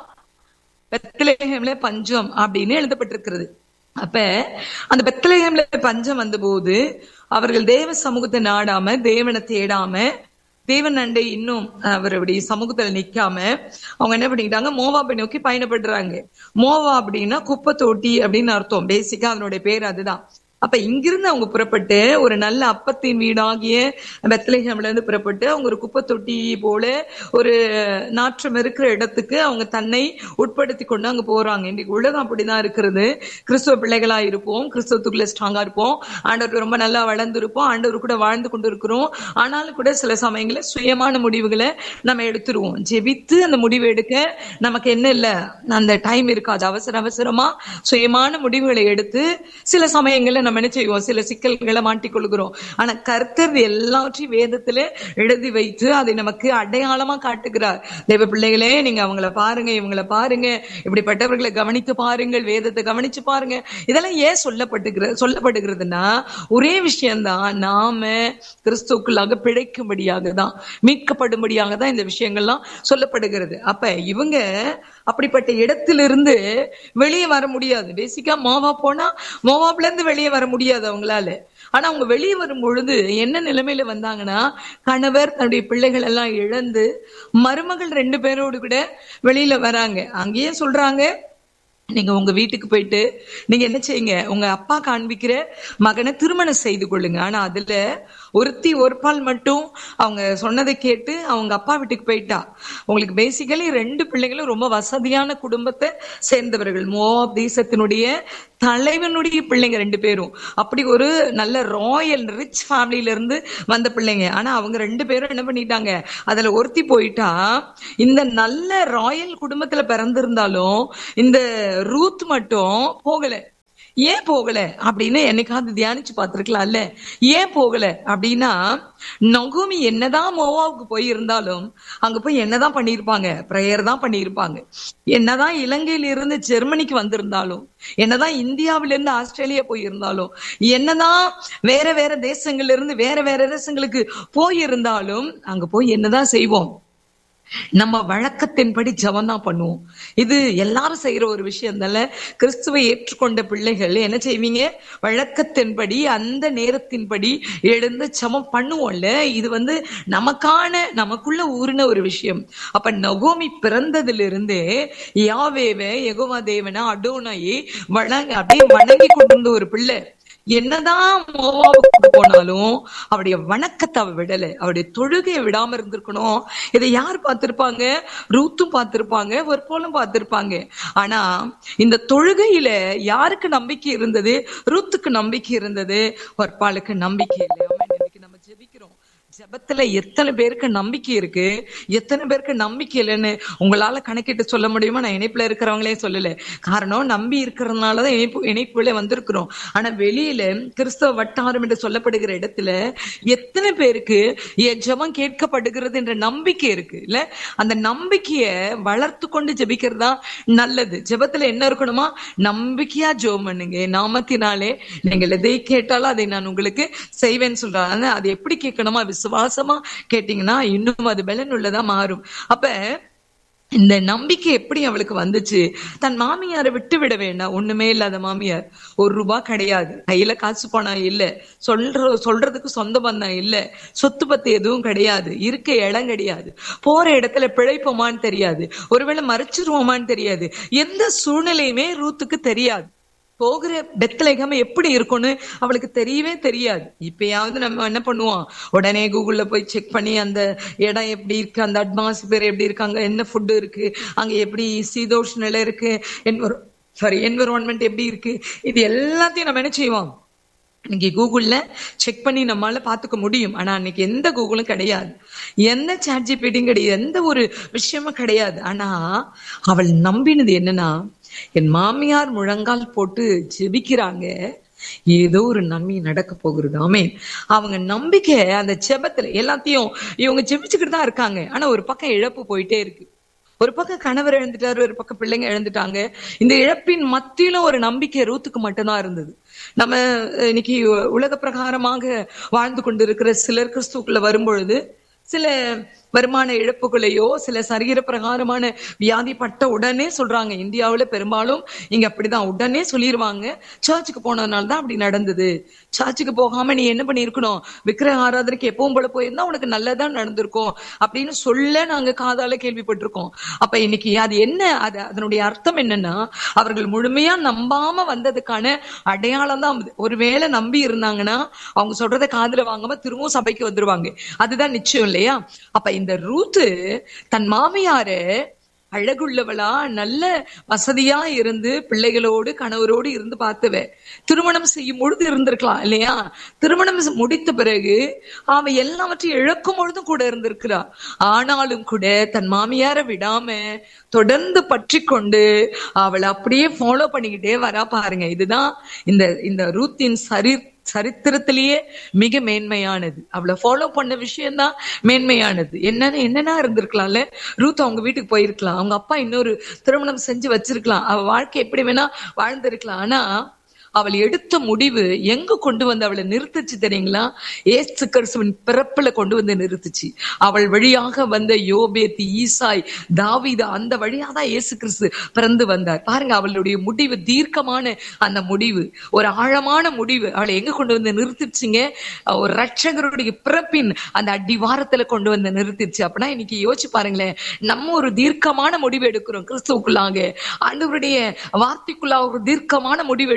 பெத்லேஹேம்ல பஞ்சம் அப்படின்னு எழுதப்பட்டிருக்கிறது. அப்ப அந்த பெத்லேஹேம்ல பஞ்சம் வந்த போது அவர்கள் தேவ சமூகத்தை நாடாம தேவனை தேடாம தேவன் அண்டை இன்னும் அவருடைய சமூகத்துல நிக்காம அவங்க என்ன பண்ணிக்கிட்டாங்க, மோவாபை நோக்கி பயணப்படுறாங்க. மோவா அப்படின்னா குப்பை தொட்டி அப்படின்னு அர்த்தம். பேசிக்கா அவனுடைய பேர் அதுதான். அப்ப இங்கிருந்து அவங்க புறப்பட்டு ஒரு நல்ல அப்பத்தின் வீடாகிய பெத்லேஹேம்ல இருந்து புறப்பட்டு அவங்க ஒரு குப்பை தொட்டி போல ஒரு நாற்றம் இருக்கிற இடத்துக்கு அவங்க தன்னை உட்படுத்தி கொண்டு அங்க போறாங்க. இன்னைக்கு உலகம் அப்படிதான் இருக்கிறது. கிறிஸ்துவ பிள்ளைகளா இருப்போம், கிறிஸ்துவத்துக்குள்ள ஸ்ட்ராங்கா இருப்போம், ஆண்டவர் ரொம்ப நல்லா வளர்ந்து இருப்போம், ஆண்டவர் கூட வாழ்ந்து கொண்டு இருக்கிறோம். ஆனாலும் கூட சில சமயங்கள சுயமான முடிவுகளை நம்ம எடுத்துருவோம். ஜெபித்து அந்த முடிவு எடுக்க நமக்கு என்ன இல்ல, அந்த டைம் இருக்காது. அவசர அவசரமா சுயமான முடிவுகளை எடுத்து சில சமயங்கள்ல நம்ம என்ன செய்வோம், சில சிக்கல்களை மாட்டிக்கொள்கிறோம். ஆனா கர்த்தர் எல்லாவற்றையும் வேதத்துல எழுதி வைத்து அதை நமக்கு அடையாளமா காட்டுகிறார். தேவ பிள்ளைகளே, நீங்க அவங்கள பாருங்க, இவங்களை பாருங்க, இப்படிப்பட்டவர்களை கவனித்து பாருங்கள், வேதத்தை கவனிச்சு பாருங்க. இதெல்லாம் ஏன் சொல்லப்பட்டுகிறது சொல்லப்படுகிறதுனா ஒரே விஷயம்தான், நாம கிறிஸ்துக்குள்ளாக பிழைக்கும்படியாக தான், மீட்கப்படும்படியாக தான் இந்த விஷயங்கள்லாம் சொல்லப்படுகிறது. அப்ப இவங்க அப்படிப்பட்ட இடத்திலிருந்து வெளியே வர முடியாது. பேசிக்கா மோவா போனா மோவாப்ல இருந்து வெளியே வர முடியாது அவங்களால. ஆனா அவங்க வெளியே வரும் பொழுது என்ன நிலைமையில வந்தாங்கன்னா, கணவர் தன்னுடைய பிள்ளைகள் எல்லாம் இழந்து மருமகள் ரெண்டு பேரோடு கூட வெளியில வராங்க. அங்கேயே சொல்றாங்க, நீங்க உங்க வீட்டுக்கு போயிட்டு நீங்க என்ன செய்யுங்க, உங்க அப்பா காண்பிக்கிற மகனை திருமணம் செய்து கொள்ளுங்க. ஆனா அதுல ஒருத்தி ஒரு பால் மட்டும் அவங்க சொன்னதை கேட்டு அவங்க அப்பா வீட்டுக்கு போயிட்டா. உங்களுக்கு பேசிக்கலி ரெண்டு பிள்ளைகளும் ரொம்ப வசதியான குடும்பத்தை சேர்ந்தவர்கள். மோவாப் தேசத்தினுடைய தலைவனுடைய பிள்ளைங்க ரெண்டு பேரும். அப்படி ஒரு நல்ல ராயல் ரிச் ஃபேமிலியில இருந்து வந்த பிள்ளைங்க. ஆனா அவங்க ரெண்டு பேரும் என்ன பண்ணிட்டாங்க, அதுல ஒருத்தி போயிட்டா. இந்த நல்ல ராயல் குடும்பத்துல பிறந்திருந்தாலும் இந்த ரூத் மட்டும் போகல. ஏன் போகல அப்படின்னு என்னைக்காவது தியானிச்சு பார்த்திருக்கலாம்ல. ஏன் போகல அப்படின்னா, நகோமி என்னதான் மோவாவுக்கு போய் இருந்தாலும் அங்க போய் என்னதான் பண்ணிருப்பாங்க, பிரேயர் தான் பண்ணிருப்பாங்க. என்னதான் இலங்கையில இருந்து ஜெர்மனிக்கு வந்திருந்தாலும், என்னதான் இந்தியாவில இருந்து ஆஸ்திரேலியா போயிருந்தாலும், என்னதான் வேற வேற தேசங்கள்ல இருந்து வேற வேற தேசங்களுக்கு போயிருந்தாலும் அங்க போய் என்னதான் செய்வோம், நம்ம வழக்கத்தின்படி ஜபம் தான் பண்ணுவோம். இது எல்லாரும் செய்யற ஒரு விஷயம் தானே. கிறிஸ்துவை ஏற்றுக்கொண்ட பிள்ளைகள் என்ன செய்வீங்க, வழக்கத்தின்படி அந்த நேரத்தின்படி எழுந்து ஜபம் பண்ணுவோம்ல. இது வந்து நமக்கான நமக்குள்ள ஊறின ஒரு விஷயம். அப்ப நகோமி பிறந்ததுல இருந்தே யாவேவே யெகோவா தேவனா அடோனாயே வணங்க அப்படியே வணங்கி கொண்டிருந்த ஒரு பிள்ளை. என்னதான் மோவாவுக்கு போனாலும் அவருடைய வணக்கத்தை அவ விடல, அவருடைய தொழுகையை விடாம இருந்திருக்கணும். இதை யார் பார்த்திருப்பாங்க, ரூத்தும் பார்த்திருப்பாங்க, வற்போலும் பார்த்திருப்பாங்க. ஆனா இந்த தொழுகையில யாருக்கு நம்பிக்கை இருந்தது, ரூத்துக்கு நம்பிக்கை இருந்தது, வற்பாளுக்கு நம்பிக்கை இல்லை. இன்னைக்கு நம்ம ஜெபிக்கிறோம், ஜெபத்துல எத்தனை பேருக்கு நம்பிக்கை இருக்கு, எத்தனை பேருக்கு நம்பிக்கை இல்லைன்னு உங்களால கணக்கிட்டு சொல்ல முடியுமா? நான் இணைப்புல இருக்கிறவங்களே சொல்லல. காரணம், நம்பி இருக்கிறதுனாலதான் இணைப்பு இணைப்புல வந்திருக்கிறோம். ஆனா வெளியில கிறிஸ்தவ வட்டாரம் என்று சொல்லப்படுகிற இடத்துல எத்தனை பேருக்கு என் ஜெபம் கேட்கப்படுகிறது என்ற நம்பிக்கை இருக்கு இல்ல? அந்த நம்பிக்கைய வளர்த்து கொண்டு ஜெபிக்கிறதா நல்லது. ஜெபத்துல என்ன இருக்கணுமா, நம்பிக்கையா ஜெபம் பண்ணுங்க, நாமத்தினாலே நீங்கள் எதை கேட்டாலும் அதை நான் உங்களுக்கு செய்வேன்னு சொல்றாங்க. அது எப்படி கேட்கணுமா, விசுவாசமா கேட்டீங்கன்னா இன்னும் அது பலன் உள்ளதா மாறும். அப்ப இந்த நம்பிக்கை எப்படி அவளுக்கு வந்துச்சு? தன் மாமியாரை விட்டு விட வேண்டாம். ஒண்ணுமே இல்லாத மாமியார், ஒரு ரூபாய் கிடையாது, கையில காசு பணம் இல்ல, சொல்ற சொல்றதுக்கு சொந்த பந்தம் இல்ல, சொத்து பத்து எதுவும் கிடையாது, இருக்க இடம் கிடையாது, போற இடத்துல பிழைப்போமான்னு தெரியாது, ஒருவேளை மறைச்சிருவோமான்னு தெரியாது, எந்த சூழ்நிலையுமே ரூத்துக்கு தெரியாது. போகிற பெத்லெகேம் எப்படி இருக்கும்னு அவளுக்கு தெரியவே தெரியாது. இப்பயாவது நம்ம என்ன பண்ணுவோம், உடனே கூகுள்ல போய் செக் பண்ணி அந்த இடம் எப்படி இருக்கு, அந்த அட்மாஸ்பியர் எப்படி இருக்கு, அங்க என்ன ஃபுட்டு இருக்கு, அங்க எப்படி சீதோஷ் நிலை இருக்கு, என்வரோ சாரி என்விரான்மெண்ட் எப்படி இருக்கு, இது எல்லாத்தையும் நம்ம என்ன செய்வோம், இன்னைக்கு கூகுள்ல செக் பண்ணி நம்மளால பாத்துக்க முடியும். ஆனா அன்னைக்கு எந்த கூகுளும் கிடையாது, எந்த சாட் ஜிபிடியும் கிடையாது, எந்த ஒரு விஷயமும் கிடையாது. ஆனா அவள் நம்பினது என்னன்னா, என் மாமியார் முழங்கால் போட்டு ஜெபிக்கிறாங்க, ஏதோ ஒரு நன்மை நடக்க போகிறது. ஆமென். அவங்க நம்பிக்கை அந்த ஜெபத்துல எல்லாத்தையும் இவங்க ஜெபிச்சுக்கிட்டு தான் இருக்காங்க. ஆனா ஒரு பக்கம் இழப்பு போயிட்டே இருக்கு, ஒரு பக்கம் கணவர் இழந்துட்டாரு, ஒரு பக்கம் பிள்ளைங்க இழந்துட்டாங்க. இந்த இழப்பின் மத்தியிலும் ஒரு நம்பிக்கை ரூத்துக்கு மட்டும்தான் இருந்தது. நம்ம இன்னைக்கு உலக பிரகாரமாக வாழ்ந்து கொண்டிருக்கிற சிலர் கிறிஸ்துக்குள்ள வரும்பொழுது சில வருமான இழப்புகளையோ சில சரீர பிரகாரமான வியாதிப்பட்ட உடனே சொல்றாங்க. இந்தியாவுல பெரும்பாலும் இங்க அப்படிதான் உடனே சொல்லிடுவாங்க, சர்ச்சுக்கு போனதுனால தான் அப்படி நடந்தது, சர்ச்சுக்கு போகாம நீ என்ன பண்ணிருக்கணும், விக்கிரக ஆராதனைக்கு எப்பவும் போல போயிருந்தா உனக்கு நல்லதான் நடந்திருக்கும் அப்படின்னு சொல்ல நாங்க காதால கேள்விப்பட்டிருக்கோம். அப்ப இன்னைக்கு அது என்ன, அது அதனுடைய அர்த்தம் என்னன்னா, அவர்கள் முழுமையா நம்பாம வந்ததுக்கான அடையாளம் தான். ஒருவேளை நம்பி இருந்தாங்கன்னா அவங்க சொல்றதை காதுல வாங்காம திரும்பவும் சபைக்கு வந்துருவாங்க, அதுதான் நிச்சயம் இல்லையா? அப்ப இந்த ரூத்து தன் மாமியார அழகுள்ளவளா நல்ல வசதியா இருந்து பிள்ளைகளோடு கணவரோடு இருந்து பார்த்தவ, திருமணம் செய்யும் பொழுது இருந்திருக்கலாம் இல்லையா? திருமணம் முடித்த பிறகு அவ எல்லாவற்றையும் இழக்கும் பொழுதும் கூட இருந்திருக்கிறா. ஆனாலும் கூட தன் மாமியார விடாம தொடர்ந்து பற்றி கொண்டு அவளை அப்படியே ஃபாலோ பண்ணிக்கிட்டே வரா. பாருங்க, இதுதான் இந்த இந்த ரூத்தின் சரி சரித்திரத்திலேயே மிக மேன்மையானது. அவளை ஃபாலோ பண்ண விஷயம்தான் மேன்மையானது. என்னன்னு என்னன்னா இருந்திருக்கலாம்ல, ரூத் அவங்க வீட்டுக்கு போயிருக்கலாம், அவங்க அப்பா இன்னொரு திருமணம் செஞ்சு வச்சிருக்கலாம், அவ வாழ்க்கை எப்படி வேணா வாழ்ந்திருக்கலாம். ஆனா அவள் எடுத்த முடிவு எங்க கொண்டு வந்து அவளை நிறுத்துச்சு தெரியுங்களா? ஏசு கிறிஸ்துவின் பிறப்புல கொண்டு வந்து நிறுத்துச்சு. அவள் வழியாக வந்த யோபேத், ஈசாய், தாவீது, அந்த வழியாக தான் ஏசு கிறிஸ்து பிறந்து வந்தார். பாருங்க, அவளுடைய முடிவு தீர்க்கமான அந்த முடிவு, ஒரு ஆழமான முடிவு அவளை எங்க கொண்டு வந்து நிறுத்திச்சுங்க? ஒரு ரட்சகருடைய பிறப்பின் அந்த அடிவாரத்துல கொண்டு வந்து நிறுத்திச்சு. அப்படின்னா இன்னைக்கு யோசிச்சு பாருங்களேன், நம்ம ஒரு தீர்க்கமான முடிவு எடுக்கிறோம், கிறிஸ்துவுக்குள்ளாக ஆண்டவருடைய வார்த்தைக்குள்ளாக ஒரு தீர்க்கமான முடிவு எடுக்கிறோம்.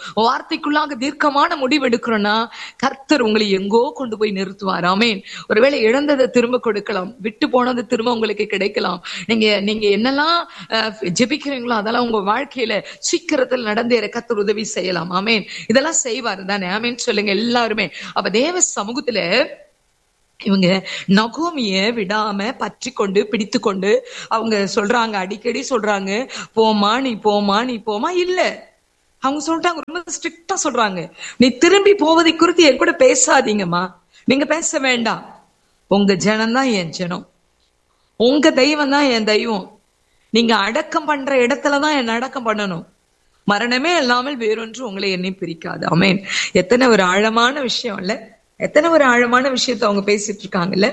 வார்த்தைக்குள்ளாக தீர்க்கமான முடிவு எடுக்கிறோம்னா கர்த்தர் உங்களை எங்கோ கொண்டு போய் நிறுத்துவார். ஆமென். ஒருவேளை இழந்ததை திரும்ப கொடுக்கலாம், விட்டு போனது திரும்ப உங்களுக்கு கிடைக்கலாம். நீங்க நீங்க என்னெல்லாம் ஜெபிக்கிறீங்களோ அதெல்லாம் உங்க வாழ்க்கையில சீக்கிரத்தில் நடந்தேற கர்த்தர் உதவி செய்யலாம். ஆமென். இதெல்லாம் செய்வார் தானே? ஆமென் சொல்லுங்க எல்லாருமே. அப்ப தேவ சமூகத்துல இவங்க நகோமிய விடாம பற்றி கொண்டு பிடித்து கொண்டு அவங்க சொல்றாங்க, அடிக்கடி சொல்றாங்க, போமா நீ போமா நீ போமா. இல்ல, அவங்க சொல்லிட்டாங்க, ரொம்ப ஸ்ட்ரிக்டா சொல்றாங்க, நீ திரும்பி போவதை குறித்து என் கூட பேசாதீங்கம்மா, நீங்க பேச வேண்டாம். உங்க ஜனம் தான் என் ஜனம், உங்க தெய்வம் தான் என் தெய்வம், நீங்க அடக்கம் பண்ற இடத்துலதான் என்ன அடக்கம் பண்ணணும், மரணமே இல்லாமல் வேறொன்று உங்களை என்னை பிரிக்காது. ஆமென். எத்தனை ஒரு ஆழமான விஷயம் இல்ல, எத்தனை ஒரு ஆழமான விஷயத்த அவங்க பேசிட்டு இருக்காங்கல்ல.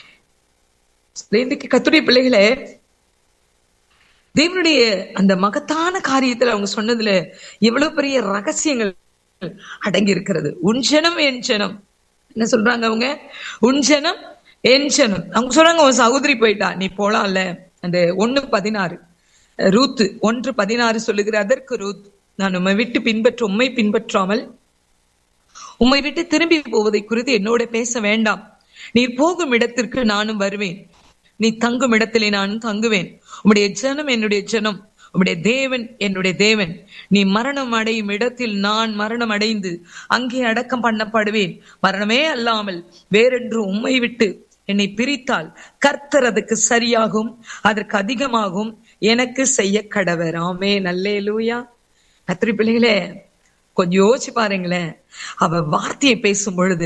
இன்றைக்கு கர்த்தருடைய பிள்ளைகளே, தேவனுடைய அந்த மகத்தான காரியத்துல அவங்க சொன்னதுல எவ்வளவு பெரிய ரகசியங்கள் அடங்கி இருக்கிறது. உன் ஜனம் என் ஜனம். என்ன சொல்றாங்க அவங்க? உன் ஜனம் என் ஜனம். அவங்க சொல்றாங்க, உன் சகோதரி போயிட்டா, நீ போலாம்ல. அந்த ஒண்ணு பதினாறு ரூத் ஒன்று பதினாறு சொல்லுகிற, அதற்கு ரூத், நான் உம்மை விட்டு பின்பற்ற உம்மை பின்பற்றாமல் உம்மை விட்டு திரும்பி போவதை குறித்து என்னோட பேச வேண்டாம். நீர் போகும் இடத்திற்கு நானும் வருவேன், நீ தங்கும் இடத்திலே நானும் தங்குவேன். உம்முடைய ஜனம் என்னுடைய ஜனம், உம்முடைய தேவன் என்னுடைய தேவன். நீ மரணம் அடையும் இடத்தில் நான் மரணம் அடைந்து அங்கே அடக்கம் பண்ணப்படுவேன். மரணமே அல்லாமல் வேறென்று உம்மை விட்டு என்னை பிரித்தால் கர்த்தர் அதுக்கு சரியாகும், அதற்கு அதிகமாகும் எனக்கு செய்ய கடவர். ஆமென். அல்லேலூயா. கர்த்தருடைய பிள்ளைகளே, கொஞ்சம் யோசிச்சு பாருங்களேன். அவ வார்த்தையை பேசும் பொழுது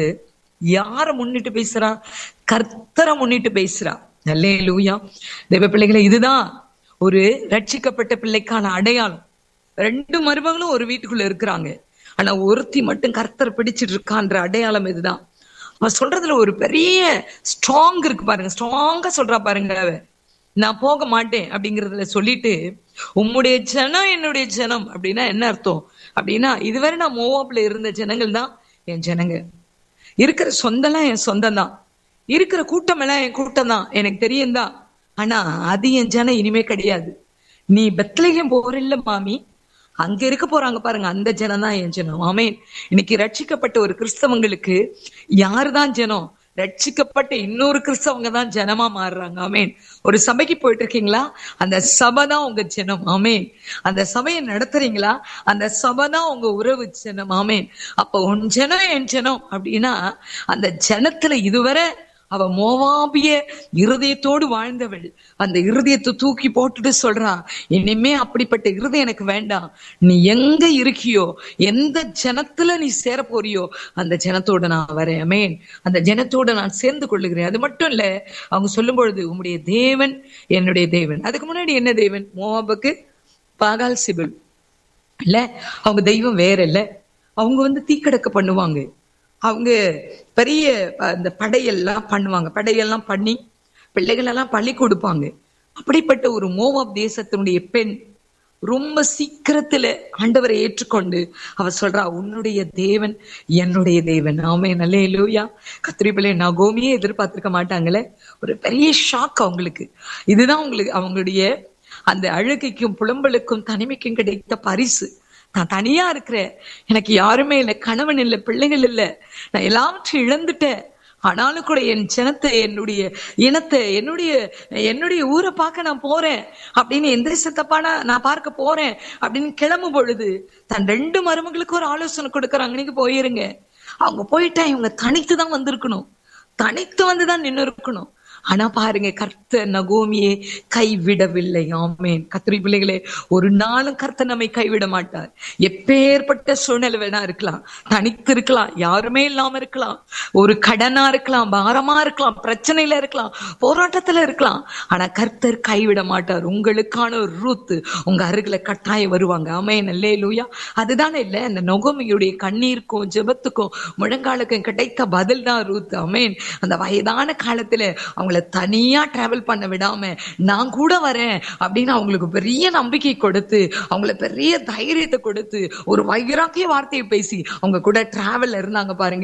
யார முன்னிட்டு பேசுறா? கர்த்தரை முன்னிட்டு பேசுறா. அல்லேலூயா. தேவ பிள்ளைகளே, இதுதான் ஒரு ரட்சிக்கப்பட்ட பிள்ளைக்கான அடையாளம். ரெண்டு மருமகளும் ஒரு வீட்டுக்குள்ள இருக்கிறாங்க, ஆனா ஒருத்தி மட்டும் கர்த்தர் பிடிச்சிட்டு இருக்கான்ற அடையாளம் இதுதான். அவ சொல்றதுல ஒரு பெரிய ஸ்ட்ராங் இருக்கு பாருங்க, ஸ்ட்ராங்கா சொல்றா பாருங்க. அவ நான் போக மாட்டேன் அப்படிங்கறதுல சொல்லிட்டு, உம்முடைய ஜனம் என்னுடைய ஜனம் அப்படின்னா என்ன அர்த்தம் அப்படின்னா, இதுவரை நான் மோவாப்ல இருந்த ஜனங்கள் தான் என் ஜனங்க, இருக்கிற சொந்தம்லாம் என் சொந்தம் தான், இருக்கிற கூட்டம் எல்லாம் என் கூட்டம் தான், எனக்கு தெரியும் தான், ஆனா அது என் ஜனம் இனிமே கிடையாது. நீ பெத்லகேம் போறில்ல மாமி, அங்க இருக்க போறாங்க பாருங்க, அந்த ஜனம் தான் என் ஜனம். ஆமென். இன்னைக்கு ரட்சிக்கப்பட்ட ஒரு கிறிஸ்தவங்களுக்கு யாருதான் ஜனம்? ரட்சிக்கப்பட்ட இன்னொரு கிறிஸ்தவங்க தான் ஜனமா மாறுறாங்க. ஆமென். ஒரு சபைக்கு போயிட்டு இருக்கீங்களா? அந்த சபை தான் உங்க ஜனம். ஆமென். அந்த சபையை நடத்துறீங்களா? அந்த சபை தான் உங்க உறவு ஜனம். ஆமென். அப்ப உன் ஜனம் என் ஜனம் அப்படின்னா, அந்த ஜனத்துல இதுவரை அவ மோவாபிய இருதயத்தோடு வாழ்ந்தவள். அந்த இருதயத்தை தூக்கி போட்டுட்டு சொல்றா, இனிமே அப்படிப்பட்ட இருதயம் எனக்கு வேண்டாம். நீ எங்க இருக்கியோ, எந்த ஜனத்துல நீ சேர போறியோ, அந்த ஜனத்தோட நான் வரேன். ஆமென். அந்த ஜனத்தோட நான் சேர்ந்து கொள்ளுகிறேன். அது மட்டும் இல்ல, அவங்க சொல்லும் பொழுது உம்முடைய தேவன் என்னுடைய தேவன். அதுக்கு முன்னாடி என்ன தேவன்? மோவாபுக்கு பாகால் சிபில் இல்ல, அவங்க தெய்வம் வேற இல்ல. அவங்க வந்து தீக்கடக்க பண்ணுவாங்க, அவங்க பெரிய அந்த படையெல்லாம் பண்ணுவாங்க, படையெல்லாம் பண்ணி பிள்ளைகள் எல்லாம் பள்ளி கொடுப்பாங்க. அப்படிப்பட்ட ஒரு மோவாப் தேசத்தினுடைய பெண் ரொம்ப சீக்கிரத்துல ஆண்டவரை ஏற்றுக்கொண்டு அவ சொல்றா, உன்னுடைய தேவன் என்னுடைய தேவன். ஆமென். அல்லேலூயா. கர்த்தருடைய பிள்ளை நகோமியே எதிர்பார்த்திருக்க மாட்டாங்களே, ஒரு பெரிய ஷாக் அவங்களுக்கு. இதுதான் அவங்களுக்கு அவங்களுடைய அந்த அழுகைக்கும் புலம்பலுக்கும் தனிமைக்கும் கிடைத்த பரிசு. நான் தனியா இருக்கிறேன், எனக்கு யாருமே இல்லை, கணவன் இல்லை, பிள்ளைகள் இல்லை, நான் எல்லாவற்றையும் இழந்துட்டேன். ஆனாலும் கூட என் ஜனத்தை, என்னுடைய இனத்தை, என்னுடைய என்னுடைய ஊரை பார்க்க நான் போறேன் அப்படின்னு, எந்த சித்தப்பானா நான் பார்க்க போறேன் அப்படின்னு கிளம்பும் பொழுது தன் ரெண்டு மருமகளுக்கு ஒரு ஆலோசனை கொடுக்கறாங்க, நீங்க போயிருங்க. அவங்க போயிட்டா இவங்க தனித்து தான் வந்திருக்கணும், தனித்து வந்துதான் நின்று இருக்கணும். ஆனா பாருங்க, கர்த்தர் நகோமியை கைவிடவில்லை. ஆமென். கர்த்தருடைய பிள்ளைகளே, ஒரு நாளும் கர்த்தர் நம்மை கைவிட மாட்டார். எப்பேற்பட்ட சூழ்நிலை வேணா இருக்கலாம், தனித்து இருக்கலாம், யாருமே இல்லாம இருக்கலாம், ஒரு கடனா இருக்கலாம், பாரமா இருக்கலாம், பிரச்சனையில இருக்கலாம், போராட்டத்துல இருக்கலாம், ஆனா கர்த்தர் கைவிட மாட்டார். உங்களுக்கான ஒரு ரூத் உங்க அருகில கட்டாயம் வருவாங்க. ஆமென். அல்லேலூயா. அதுதானே இல்ல, அந்த நகோமியுடைய கண்ணீருக்கும் ஜெபத்துக்கும் முழங்காலுக்கும் கிடைத்த பதில் தான் ரூத். ஆமென். அந்த வயதான காலத்துல அவங்க தனியா டிராவல் பண்ண விடாம நான் கூட வரேன் அப்படின்னு அவங்களுக்கு பெரிய நம்பிக்கை கொடுத்து, அவங்கள பெரிய தைரியத்தை கொடுத்து, ஒரு வைராக்கிய வார்த்தையை பேசி அவங்க கூட டிராவல் இருந்தாங்க பாருங்க.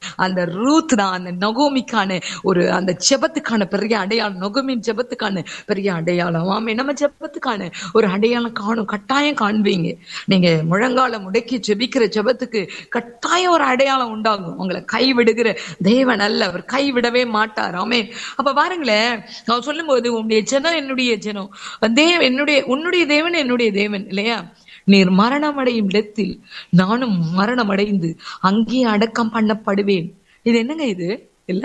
அந்த ரூத் தான் அந்த நகோமிக்கான ஒரு அந்த ஜெபத்துக்கான பெரிய அடையாளம். நகோமின் ஜெபத்துக்கான பெரிய அடையாளம். ஆமே, நம்ம ஜெபத்துக்கான ஒரு அடையாளம் காணும், கட்டாயம் காண்பீங்க. நீங்க முழங்கால முடக்கி ஜெபிக்கிற ஜெபத்துக்கு கட்டாயம் ஒரு அடையாளம் உண்டாகும். உங்களை கைவிடுகிற தேவன் அல்ல, அவர் கைவிடவே மாட்டார். ஆமே. அப்ப பாருங்களேன், நான் சொல்லும் போது உன்னுடைய ஜனம் என்னுடைய ஜனம், தேவ என்னுடைய உன்னுடைய தேவன் என்னுடைய தேவன் இல்லையா? நீர் மரணம் அடையும் இடத்தில் நானும் மரணம் அடைந்து அங்கே அடக்கம் பண்ணப்படுவேன். இது என்னங்க இது? இல்ல,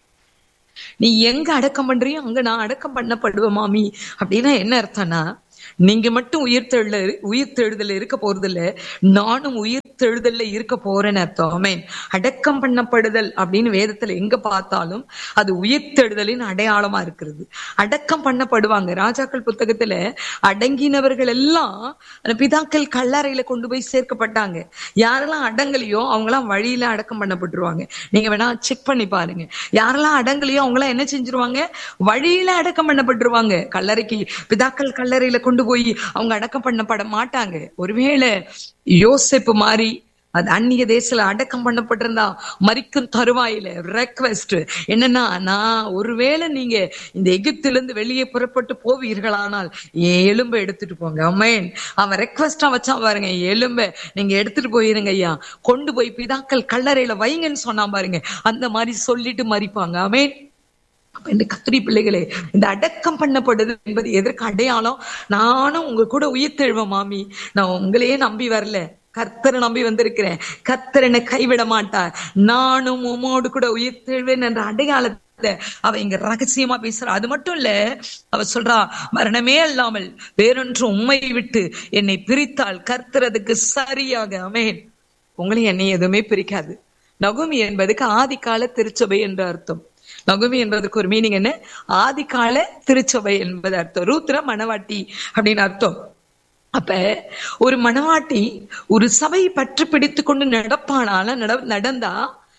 நீ எங்க அடக்கம் பண்றியோ அங்க நான் அடக்கம் பண்ணப்படுவேன் மாமி. அப்படின்னா என்ன அர்த்தம்னா, நீங்க மட்டும் உயிர்த்தெழுதல உயிர்த்தெழுதல இருக்க போறது இல்ல, நானும் உயிர்த்தெழுதல்ல இருக்க போறேன்னு அர்த்தம். ஆமென். அடக்கம் பண்ணப்படுதல் அப்படின்னு வேதத்துல எங்க பார்த்தாலும் அது உயிர்த்தெழுதலின் அடையாளமா இருக்கிறது. அடக்கம் பண்ணப்படுவாங்க. ராஜாக்கள் புத்தகத்துல அடங்கினவர்கள் எல்லாம் பிதாக்கள் கல்லறையில கொண்டு போய் சேர்க்கப்பட்டாங்க. யாரெல்லாம் அடங்கலையோ அவங்கெல்லாம் வழியில அடக்கம் பண்ணப்பட்டுருவாங்க. நீங்க வேணா செக் பண்ணி பாருங்க. யாரெல்லாம் அடங்கலையோ அவங்களாம் என்ன செஞ்சிருவாங்க? வழியில அடக்கம் பண்ணப்பட்டுருவாங்க. கல்லறைக்கு பிதாக்கள் கல்லறையில கொண்டு போய் அவங்க அடக்கம் பண்ணப்பட மாட்டாங்க. ஒருவேளை யோசேப்பு மாதிரி அது அந்நிய தேசத்துல அடக்கம் பண்ணப்பட்டிருந்தா மரிக்கும் தருவாயில ரெக்வெஸ்ட் என்னன்னா, நான் ஒருவேளை நீங்க இந்த எகிப்தில இருந்து வெளியே புறப்பட்டு போவீர்களானால் என் எலும்பை எடுத்துட்டு போங்க. ஆமென். அவன் ரெக்வெஸ்டா வச்சான் பாருங்க, எலும்பை நீங்க எடுத்துட்டு போயிருங்க ஐயா, கொண்டு போய் பிதாக்கள் கல்லறையில வைங்கன்னு சொன்னான் பாருங்க. அந்த மாதிரி சொல்லிட்டு மரிப்பாங்க. ஆமென். இந்த கத்திரி பிள்ளைகளே, இந்த அடக்கம் பண்ணப்படுது என்பது எதற்கு அடையாளம்? நானும் உங்க கூட உயிர்த்தெழுவேன் மாமி, நான் உங்களையே நம்பி வரல, கர்த்தரை நம்பி வந்திருக்கிறேன், கர்த்தர் என்னை கைவிட மாட்டார், நானும் உமோடு கூட உயிர்த்தெழுவேன் என்ற அடையாளத்தை அவ இங்க ரகசியமா பேசுறா. அது மட்டும் இல்ல, அவ சொல்றா, மரணமே அல்லாமல் வேறொன்றும் உம்மை விட்டு என்னை பிரித்தால் கர்த்தர் அதுக்கு சரியாக. ஆமென். உங்களை என்னை எதுவுமே பிரிக்காது. நகோமி என்பதுக்கு ஆதிகால திருச்சபை என்று அர்த்தம். நகோமி என்பதற்கு ஒரு மீனிங் என்ன? ஆதிகால திருச்சபை என்பது அர்த்தம். ரூத்ரா மணவாட்டி அப்படின்னு அர்த்தம். அப்ப ஒரு மணவாட்டி ஒரு சபையை பற்றி பிடித்து கொண்டு நடப்பானால நடந்தா,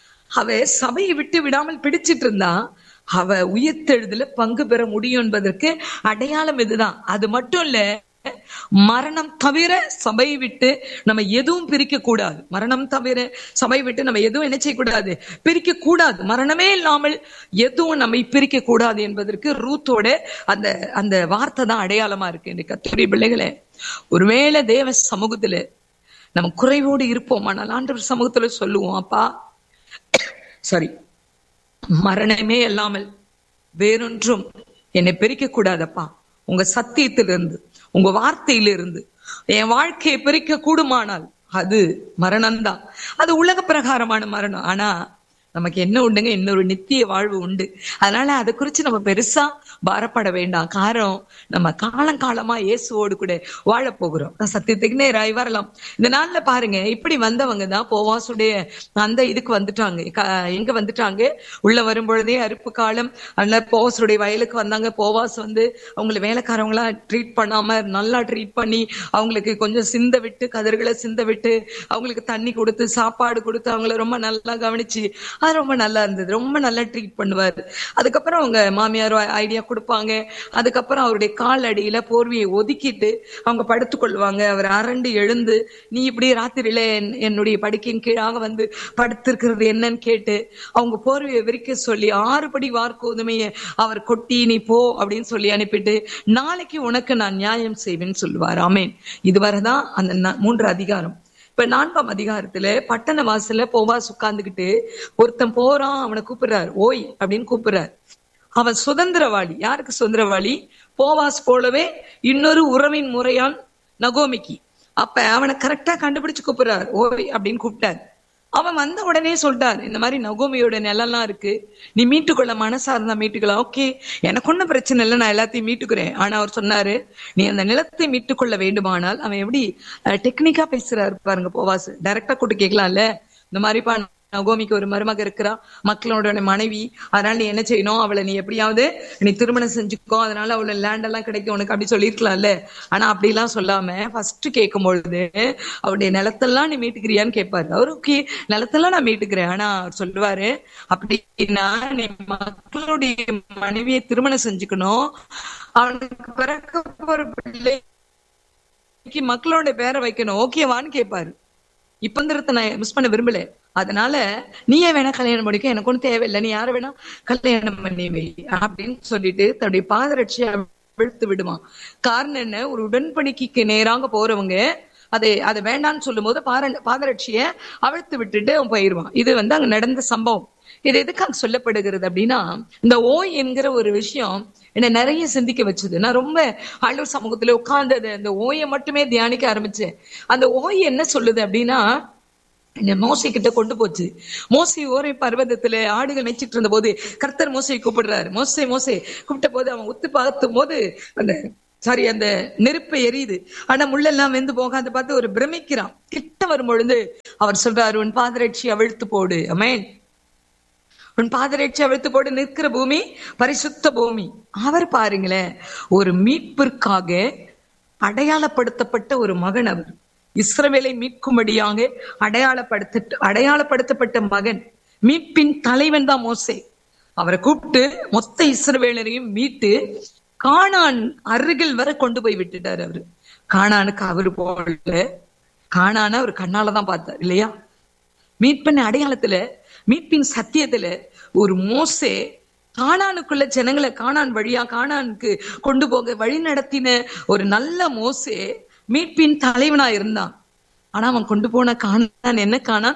அவ சபையை விட்டு விடாமல் பிடிச்சிட்டு இருந்தா அவ உயிர்த்தெழுதல பங்கு பெற முடியும் என்பதற்கு அடையாளம் இதுதான். அது மட்டும் இல்ல, மரணம் தவிர சபை விட்டு நம்ம எதுவும் பிரிக்க கூடாது. மரணம் தவிர சபை விட்டு நம்ம எதுவும் என்ன செய்யக்கூடாது? பிரிக்க கூடாது. மரணமே இல்லாமல் எதுவும் நம்மை பிரிக்க கூடாது என்பதற்கு ரூத்தோட அந்த அந்த வார்த்தை தான் அடையாளமா இருக்கு. இந்த கர்த்தருடைய பிள்ளைகளே, ஒருவேளை தேவ சமூகத்துல நம்ம குறைவோடு இருப்போம், ஆனால் ஆண்டவர் சமூகத்துல சொல்லுவோம், அப்பா சாரி, மரணமே இல்லாமல் வேறொன்றும் என்னை பிரிக்க கூடாதப்பா. உங்க சத்தியத்திலிருந்து உங்க வார்த்தையிலிருந்து என் வாழ்க்கையை பிரிக்க கூடுமானால் அது மரணம்தான். அது உலக பிரகாரமான மரணம். ஆனா நமக்கு என்ன உண்டுங்க? இன்னொரு நித்திய வாழ்வு உண்டு. அதனால அதை குறிச்சு நம்ம பெருசா பாரப்பட வேண்டாம். காரணம், நம்ம காலங்காலமா இயேசுவோடு கூட வாழ போகிறோம். சத்தியத்துக்கு நேராய் வரலாம். இந்த நாள்ல பாருங்க, இப்படி வந்தவங்க தான் போவாசுடைய அந்த இதுக்கு வந்துட்டாங்க. எங்க வந்துட்டாங்க? உள்ள வரும் பொழுதே அறுப்பு காலம். அதனால போவாசுடைய வயலுக்கு வந்தாங்க. போவாஸ் வந்து அவங்களை வேலைக்காரவங்களா ட்ரீட் பண்ணாம நல்லா ட்ரீட் பண்ணி அவங்களுக்கு கொஞ்சம் சிந்த விட்டு, கதிர்களை சிந்த விட்டு, அவங்களுக்கு தண்ணி கொடுத்து சாப்பாடு கொடுத்து அவங்கள ரொம்ப நல்லா கவனிச்சு அது ரொம்ப நல்லா இருந்தது. ரொம்ப நல்லா ட்ரீட் பண்ணுவாரு. அதுக்கப்புறம் அவங்க மாமியார் ஐடியா கொடுப்பாங்க. அதுக்கப்புறம் அவருடைய கால் அடியில போர்வையை ஒதுக்கிட்டு அவங்க படுத்து கொள்வாங்க. அவர் அரண்டு எழுந்து, நீ இப்படி ராத்திரியில என்னுடைய படுக்கையின் கீழாக வந்து படுத்திருக்கிறது என்னன்னு கேட்டு அவங்க போர்வையை விரிக்க சொல்லி ஆறு படி வார்கோதுமைய அவர் கொட்டி நீ போ அப்படின்னு சொல்லி அனுப்பிட்டு, நாளைக்கு உனக்கு நான் நியாயம் செய்வேன்னு சொல்லுவார். ஆமேன். இதுவரைதான் அந்த மூன்று அதிகாரம். இப்ப நான்காம் அதிகாரத்துல பட்டண வாசல்ல போவாஸ் உட்கார்ந்துகிட்டு ஒருத்தன் போறான், அவனை கூப்பிடுறாரு, ஓய் அப்படின்னு கூப்பிடுறாரு. அவன் சுதந்திரவாளி. யாருக்கு சுதந்திரவாளி? போவாஸ் போலவே இன்னொரு உறவின் முறையான் நகோமிக்கு. அப்ப அவனை கரெக்டா கண்டுபிடிச்சு கூப்பிடுறாரு, ஓய் அப்படின்னு கூப்பிட்டாரு. அவன் வந்த உடனே சொல்லிட்டார், இந்த மாதிரி நகோமியோட நிலம்லாம் இருக்கு, நீ மீட்டுக்கொள்ள மனசா இருந்தா மீட்டுக்கலாம். ஓகே, எனக்கு ஒன்னும் பிரச்சனை இல்லை, நான் எல்லாத்தையும் மீட்டுக்கிறேன். ஆனா அவர் சொன்னாரு, நீ அந்த நிலத்தை மீட்டுக்கொள்ள வேண்டுமானால், அவன் எப்படி டெக்னிக்கா பேசுறாரு பாருங்க போவாஸ். டைரக்டா கூட்டு கேட்கலாம்ல, இந்த மாதிரிப்பா நகோமிக்கு ஒரு மருமக இருக்கிறா, மக்களோட மனைவி, அதனால நீ என்ன செய்யணும், அவளை நீ எப்படியாவது நீ திருமணம் செஞ்சுக்கோ, அதனால அவளோட லேண்ட் எல்லாம் கிடைக்கும் உனக்கு அப்படி சொல்லிருக்கலாம்ல. ஆனா அப்படி எல்லாம் சொல்லாம ஃபர்ஸ்ட் கேட்கும் பொழுது அவருடைய நிலத்தெல்லாம் நீ மீட்டுக்கிறியான்னு கேட்பாரு. அவரு ஓகே நிலத்தெல்லாம் நான் மீட்டுக்கிறேன். ஆனா அவர் சொல்லுவாரு, அப்படின்னா நீ மக்களுடைய மனைவியை திருமணம் செஞ்சுக்கணும், அவனுக்கு பிறக்க போற பிள்ளைக்கு மக்களோட பேரை வைக்கணும், ஓகேவான்னு கேட்பாரு. இப்ப நான் மிஸ் பண்ண விரும்பல. அதனால நீயே வேணா கல்யாணம் பண்ணிக்க, எனக்கு ஒன்றும் தேவையில்லை, நீ யார வேணா கல்யாணம் பண்ணி வை அப்படின்னு சொல்லிட்டு தன்னுடைய பாதரட்சியை அவிழ்த்து விடுமா. காரணம் என்ன? ஒரு உடன்படிக்கைக்கு நேராக போறவங்க அதை அதை வேண்டான்னு சொல்லும் போது பார பாதரட்சிய அவிழ்த்து விட்டுட்டு அவன் போயிடுவான். இது வந்து அங்க நடந்த சம்பவம். இது எதுக்காக சொல்லப்படுகிறது அப்படின்னா, இந்த ஓய் என்கிற ஒரு விஷயம் என்ன நிறைய சிந்திக்க வச்சது. நான் ரொம்ப ஆண்டவர் சமூகத்துல உட்கார்ந்தது அந்த ஓயை மட்டுமே தியானிக்க ஆரம்பிச்சேன். அந்த ஓய் என்ன சொல்லுது அப்படின்னா, மோசை கிட்ட கொண்டு போச்சு. மோசை ஓரை பர்வதத்துல ஆடுகள் மேய்ச்சிட்டு இருந்த போது கர்த்தர் மோசையை கூப்பிடுறாரு. மோசை மோசை கூப்பிட்ட போது அவன் உத்து பார்த்தும் போது அந்த சாரி அந்த நெருப்பு எரியுது, ஆனா முள்ளெல்லாம் வெந்து போகாத பார்த்து ஒரு பிரமிக்கிறான். கிட்ட வரும் பொழுது அவர் சொல்றாரு, உன் பாதரட்சி அவிழ்த்து போடு. ஆமென். உன் பாதரட்சி அவிழ்த்து போடு, நிற்கிற பூமி பரிசுத்த பூமி. அவர் பாருங்களேன், ஒரு மீட்பிற்காக அடையாளப்படுத்தப்பட்ட ஒரு மகன். அவர் இஸ்ரவேலை மீட்கும்படியாக அடையாளப்படுத்த அடையாளப்படுத்தப்பட்ட மகன். மீட்பின் தலைவன் தான் மோசே. அவரை கூப்பிட்டு மொத்த இஸ்ரவேலரையும் மீட்டு கானான் அருகில் வரை கொண்டு போய் விட்டுட்டாரு. அவரு கானானுக்கு அவரு போல, கானான அவர் கண்ணாலதான் பார்த்தார் இல்லையா? மீட்பின் அடையாளத்துல, மீட்பின் சத்தியத்துல ஒரு மோசே கானானுக்குள்ள ஜனங்களை கானான் வழியா கானானுக்கு கொண்டு போக வழி நடத்தின ஒரு நல்ல மோசே மீட்பின் தலைவனா இருந்தான். ஆனா அவன் கொண்டு போன கானான் என்ன கானான்?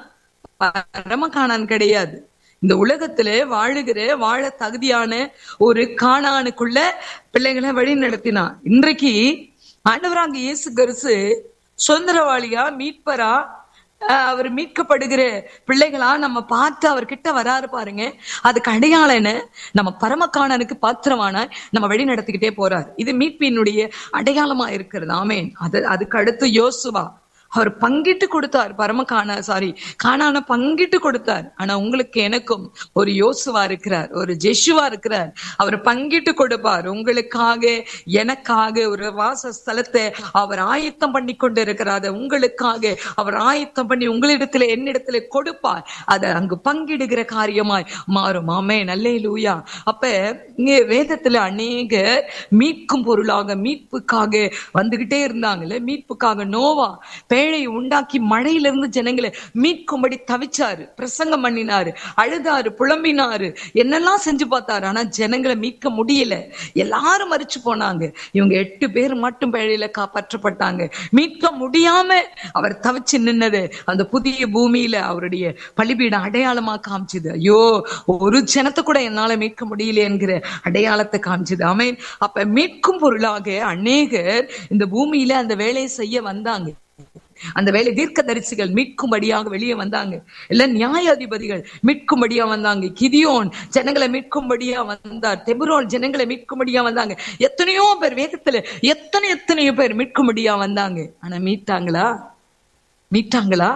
பரம கானான் கிடையாது. இந்த உலகத்துல வாழுகிற வாழ தகுதியான ஒரு கானானுக்குள்ள பிள்ளைகளை வழி நடத்தினான். இன்றைக்கு ஆண்டவராக இயேசு கிறிஸ்து சுதந்திரவாளியா மீட்பரா அவர் மீட்கப்படுகிற பிள்ளைகளா நம்ம பார்த்து அவர்கிட்ட வராரு பாருங்க. அதுக்கு அடையாளம் என்ன? நம்ம பரமக்கானனுக்கு பாத்திரமான நம்ம வழி நடத்திக்கிட்டே போறாரு. இது மீட்பினுடைய அடையாளமா இருக்கிறது. ஆமேன். அது அதுக்கு அடுத்து யோசுவா அவர் பங்கிட்டு கொடுத்தார். பரம காணா சாரி காணான பங்கிட்டு கொடுத்தார். ஆனா உங்களுக்கு எனக்கும் ஒரு யோசுவா இருக்கிறார், ஒரு ஜெஷுவா இருக்கிறார். அவர் பங்கிட்டு கொடுப்பார். உங்களுக்காக எனக்காக ஒரு வாசஸ்தலத்தை அவர் ஆயத்தம் பண்ணி கொண்டு இருக்கிறார். உங்களுக்காக அவர் ஆயத்தம் பண்ணி உங்களிடத்துல என்னிடத்துல கொடுப்பார். அதை அங்கு பங்கிடுகிற காரியமாய் மாறும். ஆமென். அல்லேலூயா. அப்ப இங்க வேதத்துல அநேக மீட்கும் பொருளாக மீட்புக்காக வந்துகிட்டே இருந்தாங்கல்ல. மீட்புக்காக நோவா பேழை உண்டாக்கி மழையிலிருந்து ஜனங்களை மீட்கும்படி தவிச்சாரு, பிரசங்கம் பண்ணினாரு, அழுதாரு, புலம்பினாரு, என்னெல்லாம் செஞ்சு பார்த்தாரு. ஆனா ஜனங்களை மீட்க முடியல. எல்லாரும் மறிச்சு போனாங்க. இவங்க எட்டு பேர் மட்டும் பேழையில காப்பாற்றப்பட்டாங்க. மீட்க முடியாம அவர் தவிச்சு நின்னது அந்த புதிய பூமியில அவருடைய பலிபீட அடையாளமா காமிச்சுது. ஐயோ, ஒரு ஜனத்தை கூட என்னால மீட்க முடியல என்கிற அடையாளத்தை காமிச்சுது. ஆமென். அப்ப மீட்கும் பொருளாக அநேகர் இந்த பூமியில அந்த வேலையை செய்ய வந்தாங்க. அந்த வேலை தீர்க்க தரிசிகள் மீட்கும்படியாக வெளியே வந்தாங்க. இல்ல நியாயாதிபதிகள் மீட்கும்படியா வந்தாங்க. கிதியோன் ஜனங்களை மீட்கும்படியா வந்தார். தெபுரோன் ஜனங்களை மீட்கும்படியா வந்தாங்க. எத்தனையோ பேர் வேதத்துல எத்தனை எத்தனையோ பேர் மீட்கும்படியா வந்தாங்க. ஆனா மீட்டாங்களா? மீட்டாங்களா?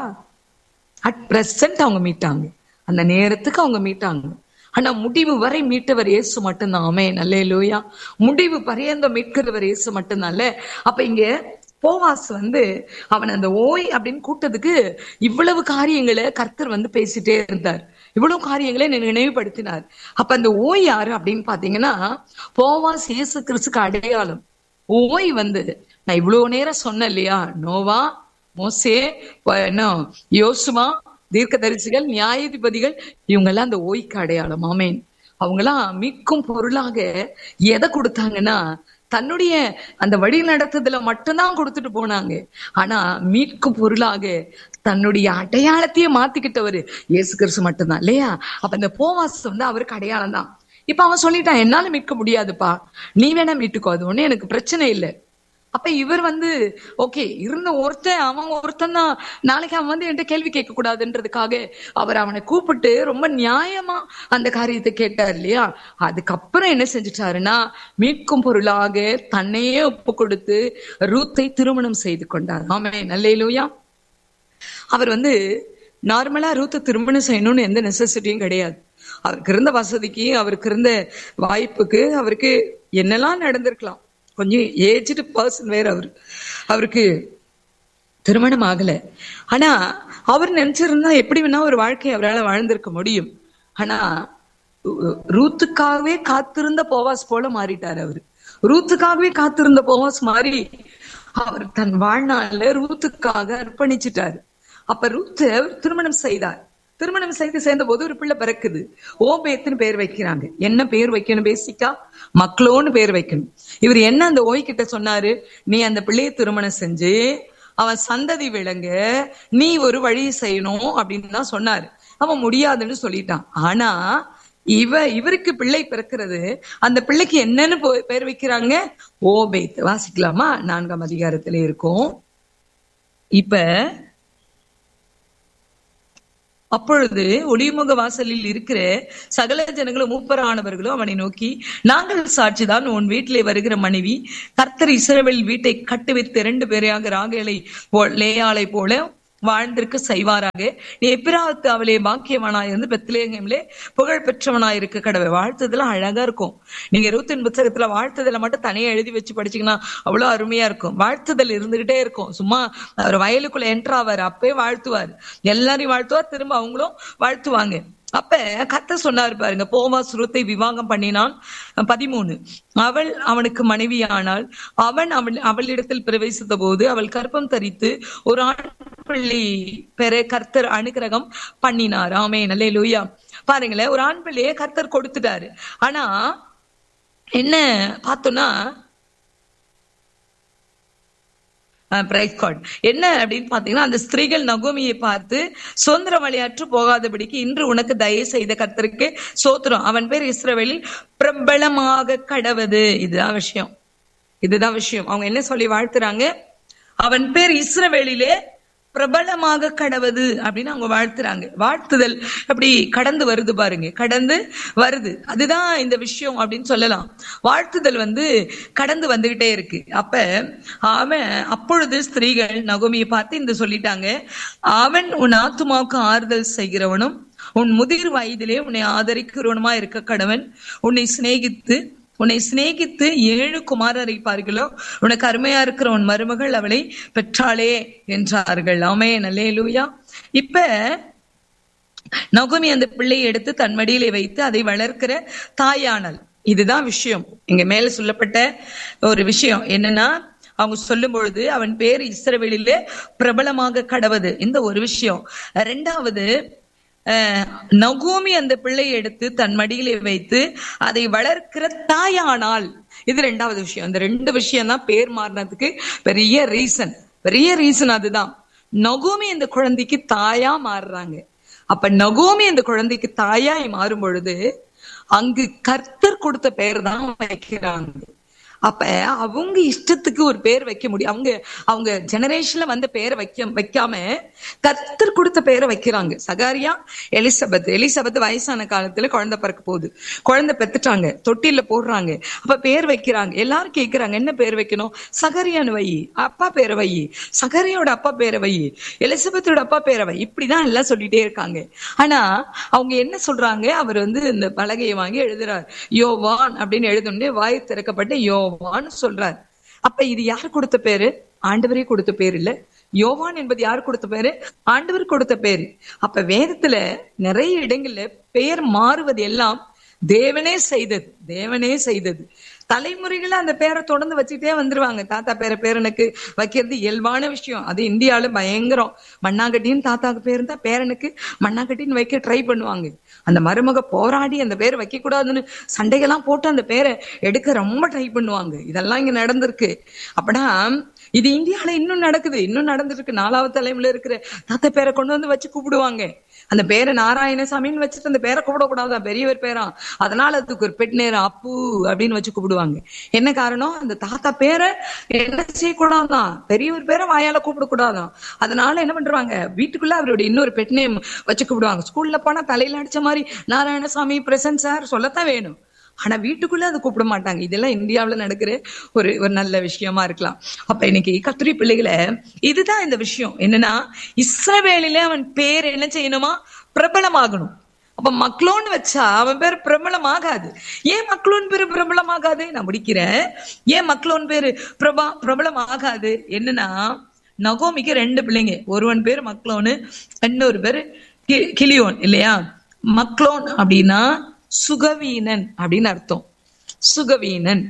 அட் பிரசன்ட் அவங்க மீட்டாங்க. அந்த நேரத்துக்கு அவங்க மீட்டாங்க. ஆனா முடிவு வரை மீட்டவர் இயேசு மட்டும்தான். ஆமென். அல்லேலூயா. முடிவு பரியந்த மீட்கிறவர் இயேசு மட்டும்தான். அப்ப இங்க போவாஸ் வந்து அவன் அந்த ஓய் அப்படின்னு கூட்டத்துக்கு இவ்வளவு காரியங்களை கர்த்தர் வந்து பேசிட்டே இருந்தார். இவ்வளவு காரியங்களை நினைவுபடுத்தினார். அப்ப அந்த ஓய் யாரு அப்படின்னு பாத்தீங்கன்னா, போவாஸ் இயேசு கிறிஸ்துக்கு அடையாளம். ஓய் வந்து நான் இவ்வளவு நேரம் சொன்னேன் இல்லையா, நோவா, மோசே, என்ன யோசுவா, தீர்க்க தரிசிகள், நியாயாதிபதிகள், இவங்க எல்லாம் அந்த ஓய்க்கு அடையாளம். ஆமென். அவங்கெல்லாம் மீட்கும் பொருளாக எதை கொடுத்தாங்கன்னா, தன்னுடைய அந்த வழி நடத்துதல மட்டும்தான் கொடுத்துட்டு போனாங்க. ஆனா மீட்கும் பொருளாக தன்னுடைய அடையாளத்தையே மாத்திக்கிட்டவரு இயேசு கிறிஸ்து மட்டும்தான் இல்லையா? அப்ப இந்த போவாஸ் வந்து அவருக்கு அடையாளம் தான். இப்ப அவன் சொல்லிட்டான், என்னால மீட்க முடியாதுப்பா, நீ வேணா மீட்டுக்கோ, அது ஒண்ணு எனக்கு பிரச்சனை இல்லை. அப்ப இவர் வந்து ஓகே இருந்த ஒருத்தன், அவன் ஒருத்தன் தான், நாளைக்கு அவன் வந்து என்கிட்ட கேள்வி கேட்க கூடாதுன்றதுக்காக அவர் அவனை கூப்பிட்டு ரொம்ப நியாயமா அந்த காரியத்தை கேட்டார் இல்லையா? அதுக்கப்புறம் என்ன செஞ்சுட்டாருன்னா, மீட்கும் பொருளாக தன்னையே ஒப்பு கொடுத்து ரூத்தை திருமணம் செய்து கொண்டார். ஆமென். அல்லேலூயா. அவர் வந்து நார்மலா ரூத்தை திருமணம் செய்யணும்னு எந்த நெசசிட்டியும் கிடையாது. அவருக்கு இருந்த வசதிக்கு, அவருக்கு இருந்த வாய்ப்புக்கு, அவருக்கு என்னெல்லாம் நடந்திருக்கலாம். கொஞ்சம் ஏஜ்டு பர்சன் வேற அவரு, அவருக்கு திருமணம் ஆகல. ஆனா அவர் நினைச்சிருந்தா எப்படி வேணா ஒரு வாழ்க்கையை அவரால் வாழ்ந்திருக்க முடியும். ஆனா ரூத்துக்காகவே காத்திருந்த போவாஸ் போல மாறிட்டார். அவரு ரூத்துக்காகவே காத்திருந்த போவாஸ் மாறி அவர் தன் வாழ்நாள்ல ரூத்துக்காக அர்ப்பணிச்சுட்டாரு. அப்ப ரூத்து திருமணம் செய்தார். திருமணம் செய்து சேர்ந்த போது ஒரு பிள்ளை பிறக்குது. ஓபேத்துன்னு பேர் வைக்கிறாங்க. என்ன பேர் வைக்கணும்? பேசிக்கா மக்லோன்னு பேர் வைக்கணும். இவர் என்ன அந்த ஓய் கிட்ட சொன்னாரு, நீ அந்த பிள்ளையை திருமணம் செஞ்சு அவன் சந்ததி விளங்க நீ ஒரு வழி செய்யணும் அப்படின்னு தான் சொன்னாரு. அவன் முடியாதுன்னு சொல்லிட்டான். ஆனா இவ இவருக்கு பிள்ளை பிறக்கிறது, அந்த பிள்ளைக்கு என்னன்னு பேர் வைக்கிறாங்க? ஓபேத். வாசிக்கலாமா? நான்காம் அதிகாரத்திலே இருக்கும். இப்ப அப்பொழுது ஒளிமுக வாசலில் இருக்கிற சகல ஜனங்களும் மூப்பரானவர்களும் அவனை நோக்கி, நாங்கள் சாட்சிதான், உன் வீட்டிலே வருகிற மனைவி கர்த்தர் இஸ்ரவேல் வீட்டை கட்டுவித்து இரண்டு பேரையாக ராகேலை போ லேயாளை போல வாழ்ந்திருக்க செய்வாராக. நீ எப்பிராத்து அவளே பாக்கியவனாய் இருந்து பெத்லேஹேமிலே புகழ் பெற்றவனாய் இருக்க கடவை. வாழ்த்துதெல்லாம் அழகா இருக்கும். நீங்க இருபத்தின் புத்தகத்துல வாழ்த்துதலை மட்டும் தனியா எழுதி வச்சு படிச்சீங்கன்னா அவ்வளவு அருமையா இருக்கும். வாழ்த்துதல் இருந்துகிட்டே இருக்கும். சும்மா அவர் வயலுக்குள்ள என்ட்ராவார், அப்பே வாழ்த்துவார், எல்லாரையும் வாழ்த்துவார், திரும்ப அவங்களும் வாழ்த்துவாங்க. அப்ப கர்த்தர் சொன்னாரு பாருங்க, போவாஸ் ரூத்தை விவாகம் பண்ணினான். பதிமூணு, அவள் அவனுக்கு மனைவியானாள். அவன் அவள் அவளிடத்தில் பிரவேசித்த போது அவள் கர்ப்பம் தரித்து ஒரு ஆண் பிள்ளை பெற கர்த்தர் அனுகிரகம் பண்ணினார். ஆமென், அல்லேலூயா. பாருங்களேன், ஒரு ஆண் பிள்ளையை கர்த்தர் கொடுத்துட்டாரு. ஆனா என்ன பார்த்தோம்னா, என்ன அப்படின்னு பாத்தீங்கன்னா, அந்த ஸ்திரீகள் நகோமியை பார்த்து சுதந்திர வழியாற்று போகாதபடிக்கு இன்று உனக்கு தயவு செய்த கர்த்தருக்கு சோத்திரம், அவன் பேர் இஸ்ரவேலில் பிரபலமாக கடவது. இதுதான் விஷயம், இதுதான் விஷயம். அவங்க என்ன சொல்லி வாழ்த்துறாங்க? அவன் பேர் இஸ்ரவேலிலே பிரபலமாக கடவது அப்படின்னு அவங்க வாழ்த்துறாங்க. வாழ்த்துதல் அப்படி கடந்து வருது பாருங்க, கடந்து வருது. அதுதான் இந்த விஷயம் அப்படின்னு சொல்லலாம். வாழ்த்துதல் வந்து கடந்து வந்துகிட்டே இருக்கு. அப்ப அவன் அப்பொழுது ஸ்திரீகள் நகோமியை பார்த்து இந்த சொல்லிட்டாங்க, அவன் உன் ஆத்துமாவுக்கு ஆறுதல் செய்கிறவனும் உன் முதிர் வயதிலே உன்னை ஆதரிக்கிறவனுமா இருக்க கடவன். உன்னை சிநேகித்து உன்னை சிநேகித்து ஏழு குமாரரை பார்களோ, உனக்கு அருமையா இருக்கிற உன் மருமகள் அவளை பெற்றாளே என்றார்கள். ஆமென், அல்லேலூயா. இப்ப நகோமி அந்த பிள்ளையை எடுத்து தன் மடியிலே வைத்து அதை வளர்க்கிற தாயானல். இதுதான் விஷயம். இங்க மேல சொல்லப்பட்ட ஒரு விஷயம் என்னன்னா, அவங்க சொல்லும் பொழுது அவன் பேர் இஸ்ரவேலிலே பிரபலமாக கடவது, இந்த ஒரு விஷயம். ரெண்டாவது, நகோமி அந்த பிள்ளையை எடுத்து தன் மடியிலே வைத்து அதை வளர்க்கிற தாயானால். இது ரெண்டாவது விஷயம். இந்த ரெண்டு விஷயம் தான் பேர் மாறினதுக்கு பெரிய ரீசன், பெரிய ரீசன் அதுதான். நகோமி அந்த குழந்தைக்கு தாயா மாறுறாங்க. அப்ப நகோமி அந்த குழந்தைக்கு தாயாய் மாறும் பொழுது அங்கு கர்த்தர் கொடுத்த பேர் தான் வைக்கிறாங்க. அப்ப அவங்க இஷ்டத்துக்கு ஒரு பேர் வைக்க முடியும். அவங்க அவங்க ஜெனரேஷன்ல வந்த பேரை வைக்க வைக்காம கர்த்தர் கொடுத்த பேரை வைக்கிறாங்க. சகாரியா, எலிசபெத். எலிசபெத் வயசான காலத்துல குழந்தை பிறக்க போகுது, குழந்தை பெத்துட்டாங்க, தொட்டில போடுறாங்க. அப்ப பேர் வைக்கிறாங்க. எல்லாரும் கேட்கிறாங்க, என்ன பேர் வைக்கணும்? சகரியான்னு வை, அப்பா பேரை வை, சகரியோட அப்பா பேரை வை, எலிசபெத்தோட அப்பா பேரை வை, இப்படிதான் எல்லாம் சொல்லிட்டே இருக்காங்க. ஆனா அவங்க என்ன சொல்றாங்க? அவர் வந்து இந்த பலகையை வாங்கி எழுதுறார், யோவான் அப்படின்னு எழுதுனே வாய் திறக்கப்பட்ட யோவான் சொல்றார். அப்ப இது யாரு கொடுத்த பேரு? ஆண்டவரே கொடுத்த பேர் இல்ல. யோவான் என்பது யாரு கொடுத்த பேரு? ஆண்டவர் கொடுத்த பேரு. அப்ப வேதத்துல நிறைய இடங்கள்ல பெயர் மாறுவது எல்லாம் தேவனே செய்தது, தேவனே செய்தது. தலைமுறைகளை அந்த பேரை தொடர்ந்து வச்சுட்டே வந்துருவாங்க. தாத்தா பேரை பேரனுக்கு வைக்கிறது இயல்பான விஷயம். அது இந்தியாவில பயங்கரம். மண்ணாங்கட்டின்னு தாத்தாக்கு பேர் இருந்தா பேரனுக்கு மண்ணாங்கட்டின்னு வைக்க ட்ரை பண்ணுவாங்க. அந்த மருமக போராடி அந்த பேரை வைக்க கூடாதுன்னு சண்டைகள்லாம் போட்டு அந்த பேரை எடுக்க ரொம்ப ட்ரை பண்ணுவாங்க. இதெல்லாம் இங்க நடந்திருக்கு. அப்படின்னா இது இந்தியாவில இன்னும் நடக்குது, இன்னும் நடந்துட்டு இருக்கு. நாலாவது தலைமுறையில இருக்கிற தாத்தா பேரை கொண்டு வந்து வச்சு கூப்பிடுவாங்க. அந்த பேரை நாராயணசாமின்னு வச்சுட்டு அந்த பேரை கூப்பிடக்கூடாதான், பெரியவர் பேரா. அதனால அதுக்கு ஒரு பெட் நேரம் அப்பு அப்படின்னு வச்சு கூப்பிடுவாங்க. என்ன காரணம்? அந்த தாத்தா பேரை என்ன செய்யக்கூடாதான், பெரியவர் பேரை வாயால கூப்பிடக்கூடாதான். அதனால என்ன பண்றாங்க, வீட்டுக்குள்ள அவருடைய இன்னொரு பெட் நேம் வச்சு கூப்பிடுவாங்க. ஸ்கூல்ல போனா தலையில அடிச்ச மாதிரி நாராயணசாமி பிரசன்ட் சார் சொல்லத்தான் வேணும். ஆனா வீட்டுக்குள்ள அதை கூப்பிட மாட்டாங்க. இதெல்லாம் இந்தியாவில நடக்கிற ஒரு ஒரு நல்ல விஷயமா இருக்கலாம். அப்ப இன்னைக்கு கர்த்தருடைய பிள்ளைகளை இதுதான் இந்த விஷயம் என்னன்னா, இஸ்ரவேலிலே அவன் பேர் என்ன செய்யணுமா? பிரபலமாகணும். அப்ப மக்லோன் வச்சா அவன் பேர் பிரபலம் ஆகாது. ஏன் மக்லோன் பேரு பிரபலம் ஆகாது? நான் முடிக்கிறேன். ஏன் மக்லோன் பேரு பிரபா பிரபலம் ஆகாது? என்னன்னா, நகோமிக்கு ரெண்டு பிள்ளைங்க, ஒருவன் பேர் மக்லோனு, இன்னொரு பேரு கிலியோன் இல்லையா? மக்லோன் அப்படின்னா சுகவீனன் அப்படின்னு அர்த்தம். சுகவீனன்.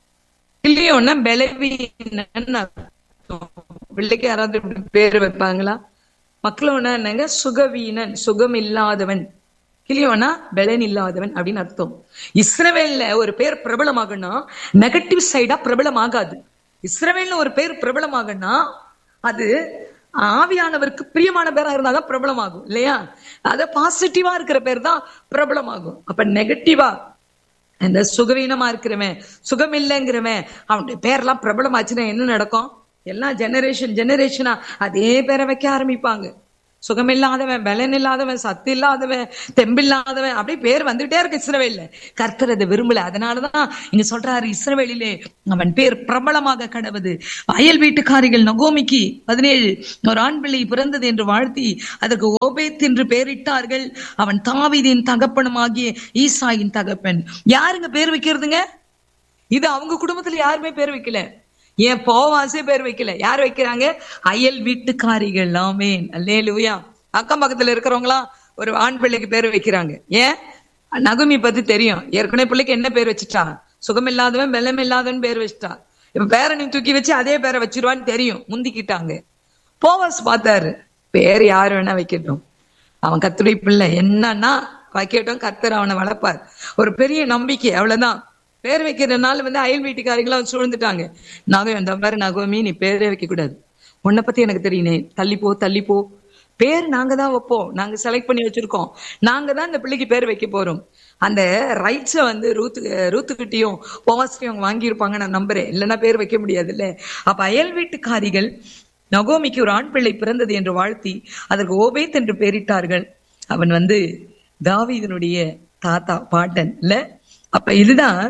கிலியோன்னா பலவீனன் அர்த்தம். பிள்ளைக்கு யாராவது பேரு வைப்பாங்களா? மக்களோனா என்னங்க? சுகவீனன், சுகம் இல்லாதவன். கிளியோனா பெலன் இல்லாதவன் அப்படின்னு அர்த்தம். இஸ்ரவேல்ல ஒரு பேர் பிரபலமாகனா நெகட்டிவ் சைடா பிரபலமாகாது. இஸ்ரவேல்ல ஒரு பேர் பிரபலமாகனா அது ஆவியானவருக்கு பிரியமான பேரா இருந்தாதான் பிரபலமாகும் இல்லையா? அத பாசிட்டிவா இருக்கிற பேர் தான் பிரபலமாகும். அப்ப நெகட்டிவா இந்த சுகவீனமா இருக்கிறவன், சுகம் இல்லைங்கிறவன், அவனுடைய பேரெல்லாம் பிரபலமாச்சுன்னா என்ன நடக்கும்? எல்லாம் ஜெனரேஷன் ஜெனரேஷனா அதே பேரை வைக்க ஆரம்பிப்பாங்க. சுகம் இல்லாதவன், பலன் இல்லாதவன், சத்து இல்லாதவன், தெம்பில்லாதவன், அப்படியே பேர் வந்துட்டே இருக்கு இஸ்ரவேல்ல. கர்த்தர் அதை விரும்பல. அதனாலதான் இங்க சொல்றாரு, இஸ்ரவேலிலே அவன் பேர் பிரபலமாக கடவுது. அயல் வீட்டுக்காரிகள் நகோமிக்கு பதினேழு ஒரு ஆண் பிள்ளை பிறந்தது என்று வாழ்த்தி அதற்கு ஓபேத் என்று பெயரிட்டார்கள். அவன் தாவீதின் தகப்பனுமாகிய ஈசாயின் தகப்பன். யாருங்க பேர் வைக்கிறதுங்க? இது அவங்க குடும்பத்துல யாருமே பேர் வைக்கல. ஏன் போவாசே பேர் வைக்கல. யார் வைக்கிறாங்க? அயல் வீட்டுக்காரிகள். ஆமென், அல்லேலூயா. அக்கம் பக்கத்துல இருக்கிறவங்களாம் ஒரு ஆண் பிள்ளைக்கு பேர் வைக்கிறாங்க. ஏன்? நகுமி பத்தி தெரியும். ஏற்கனவே பிள்ளைக்கு என்ன பேர் வச்சுட்டா? சுகம் இல்லாதவன், வெள்ளம் இல்லாதவன் பேர் வச்சுட்டா. இப்ப பேரனை தூக்கி வச்சு அதே பேரை வச்சிருவான்னு தெரியும், முந்திக்கிட்டாங்க. போவாஸ் பார்த்தாரு, பேர் யாரு வேணா வைக்கட்டும், அவன் கர்த்தருடைய பிள்ளை, என்னன்னா வைக்கட்டும், கர்த்தர் அவனை வளர்ப்பார். ஒரு பெரிய நம்பிக்கை, அவ்வளவுதான். பேர் வைக்கிறதுனால வந்து அயல் வீட்டுக்காரிகளும் சூழ்ந்துட்டாங்க. நாங்க அந்த மாதிரி நகோமி, நீ பேரே வைக்க கூடாது, உன்னை பத்தி எனக்கு தெரியுனே, தள்ளிப்போ தள்ளிப்போ, பேர் நாங்க தான் வைப்போம், நாங்க செலக்ட் பண்ணி வச்சிருக்கோம், நாங்க தான் இந்த பிள்ளைக்கு பேர் வைக்க போறோம். அந்த ரைட்ஸை வந்து ரூத்து ரூத்துக்கிட்டையும் போவாஸ்டையும் வாங்கியிருப்பாங்க நான் நம்புறேன். இல்லைன்னா பேர் வைக்க முடியாது இல்ல. அப்ப அயல் வீட்டுக்காரிகள் நகோமிக்கு ஒரு ஆண் பிள்ளை பிறந்தது என்று வாழ்த்தி அதற்கு ஓபேத் என்று பெயரிட்டார்கள். அவன் வந்து தாவீதினுடைய தாத்தா, பாட்டன் இல்ல. அப்ப இதுதான்,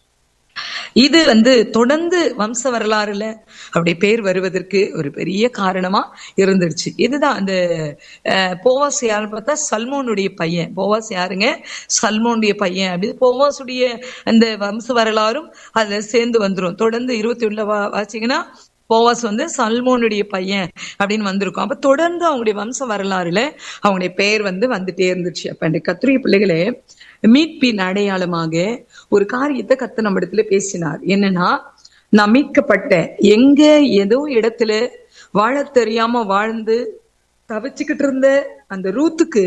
இது வந்து தொடர்ந்து வம்ச வரலாறுல அப்படி பேர் வருவதற்கு ஒரு பெரிய காரணமா இருந்துருச்சு. இதுதான் அந்த போவாஸ் யாரு பார்த்தா சல்மோனுடைய பையன். போவாஸ் யாருங்க? சல்மோனுடைய பையன். அப்படி போவாசுடைய அந்த வம்ச வரலாறும் அதுல சேர்ந்து வந்துரும். தொடர்ந்து இருபத்தி ஒண்ணுல வா வாசிங்கன்னா போவாஸ் வந்து சல்மோனுடைய பையன் அப்படின்னு வந்திருக்கும். அப்ப தொடர்ந்து அவங்களுடைய வம்ச வரலாறுல அவங்களுடைய பெயர் வந்து வந்துட்டே இருந்துச்சு. அப்ப இந்த கர்த்தருடைய பிள்ளைகளே, மீட்பின் அடையாளமாக ஒரு காரியத்தை கர்த்தர் நம்ம இடத்துல பேசினார். என்னன்னா, நான் மீட்கப்பட்டேன். எங்க ஏதோ இடத்துல வாழ தெரியாம வாழ்ந்து தவிச்சுக்கிட்டு இருந்த அந்த ரூத்துக்கு,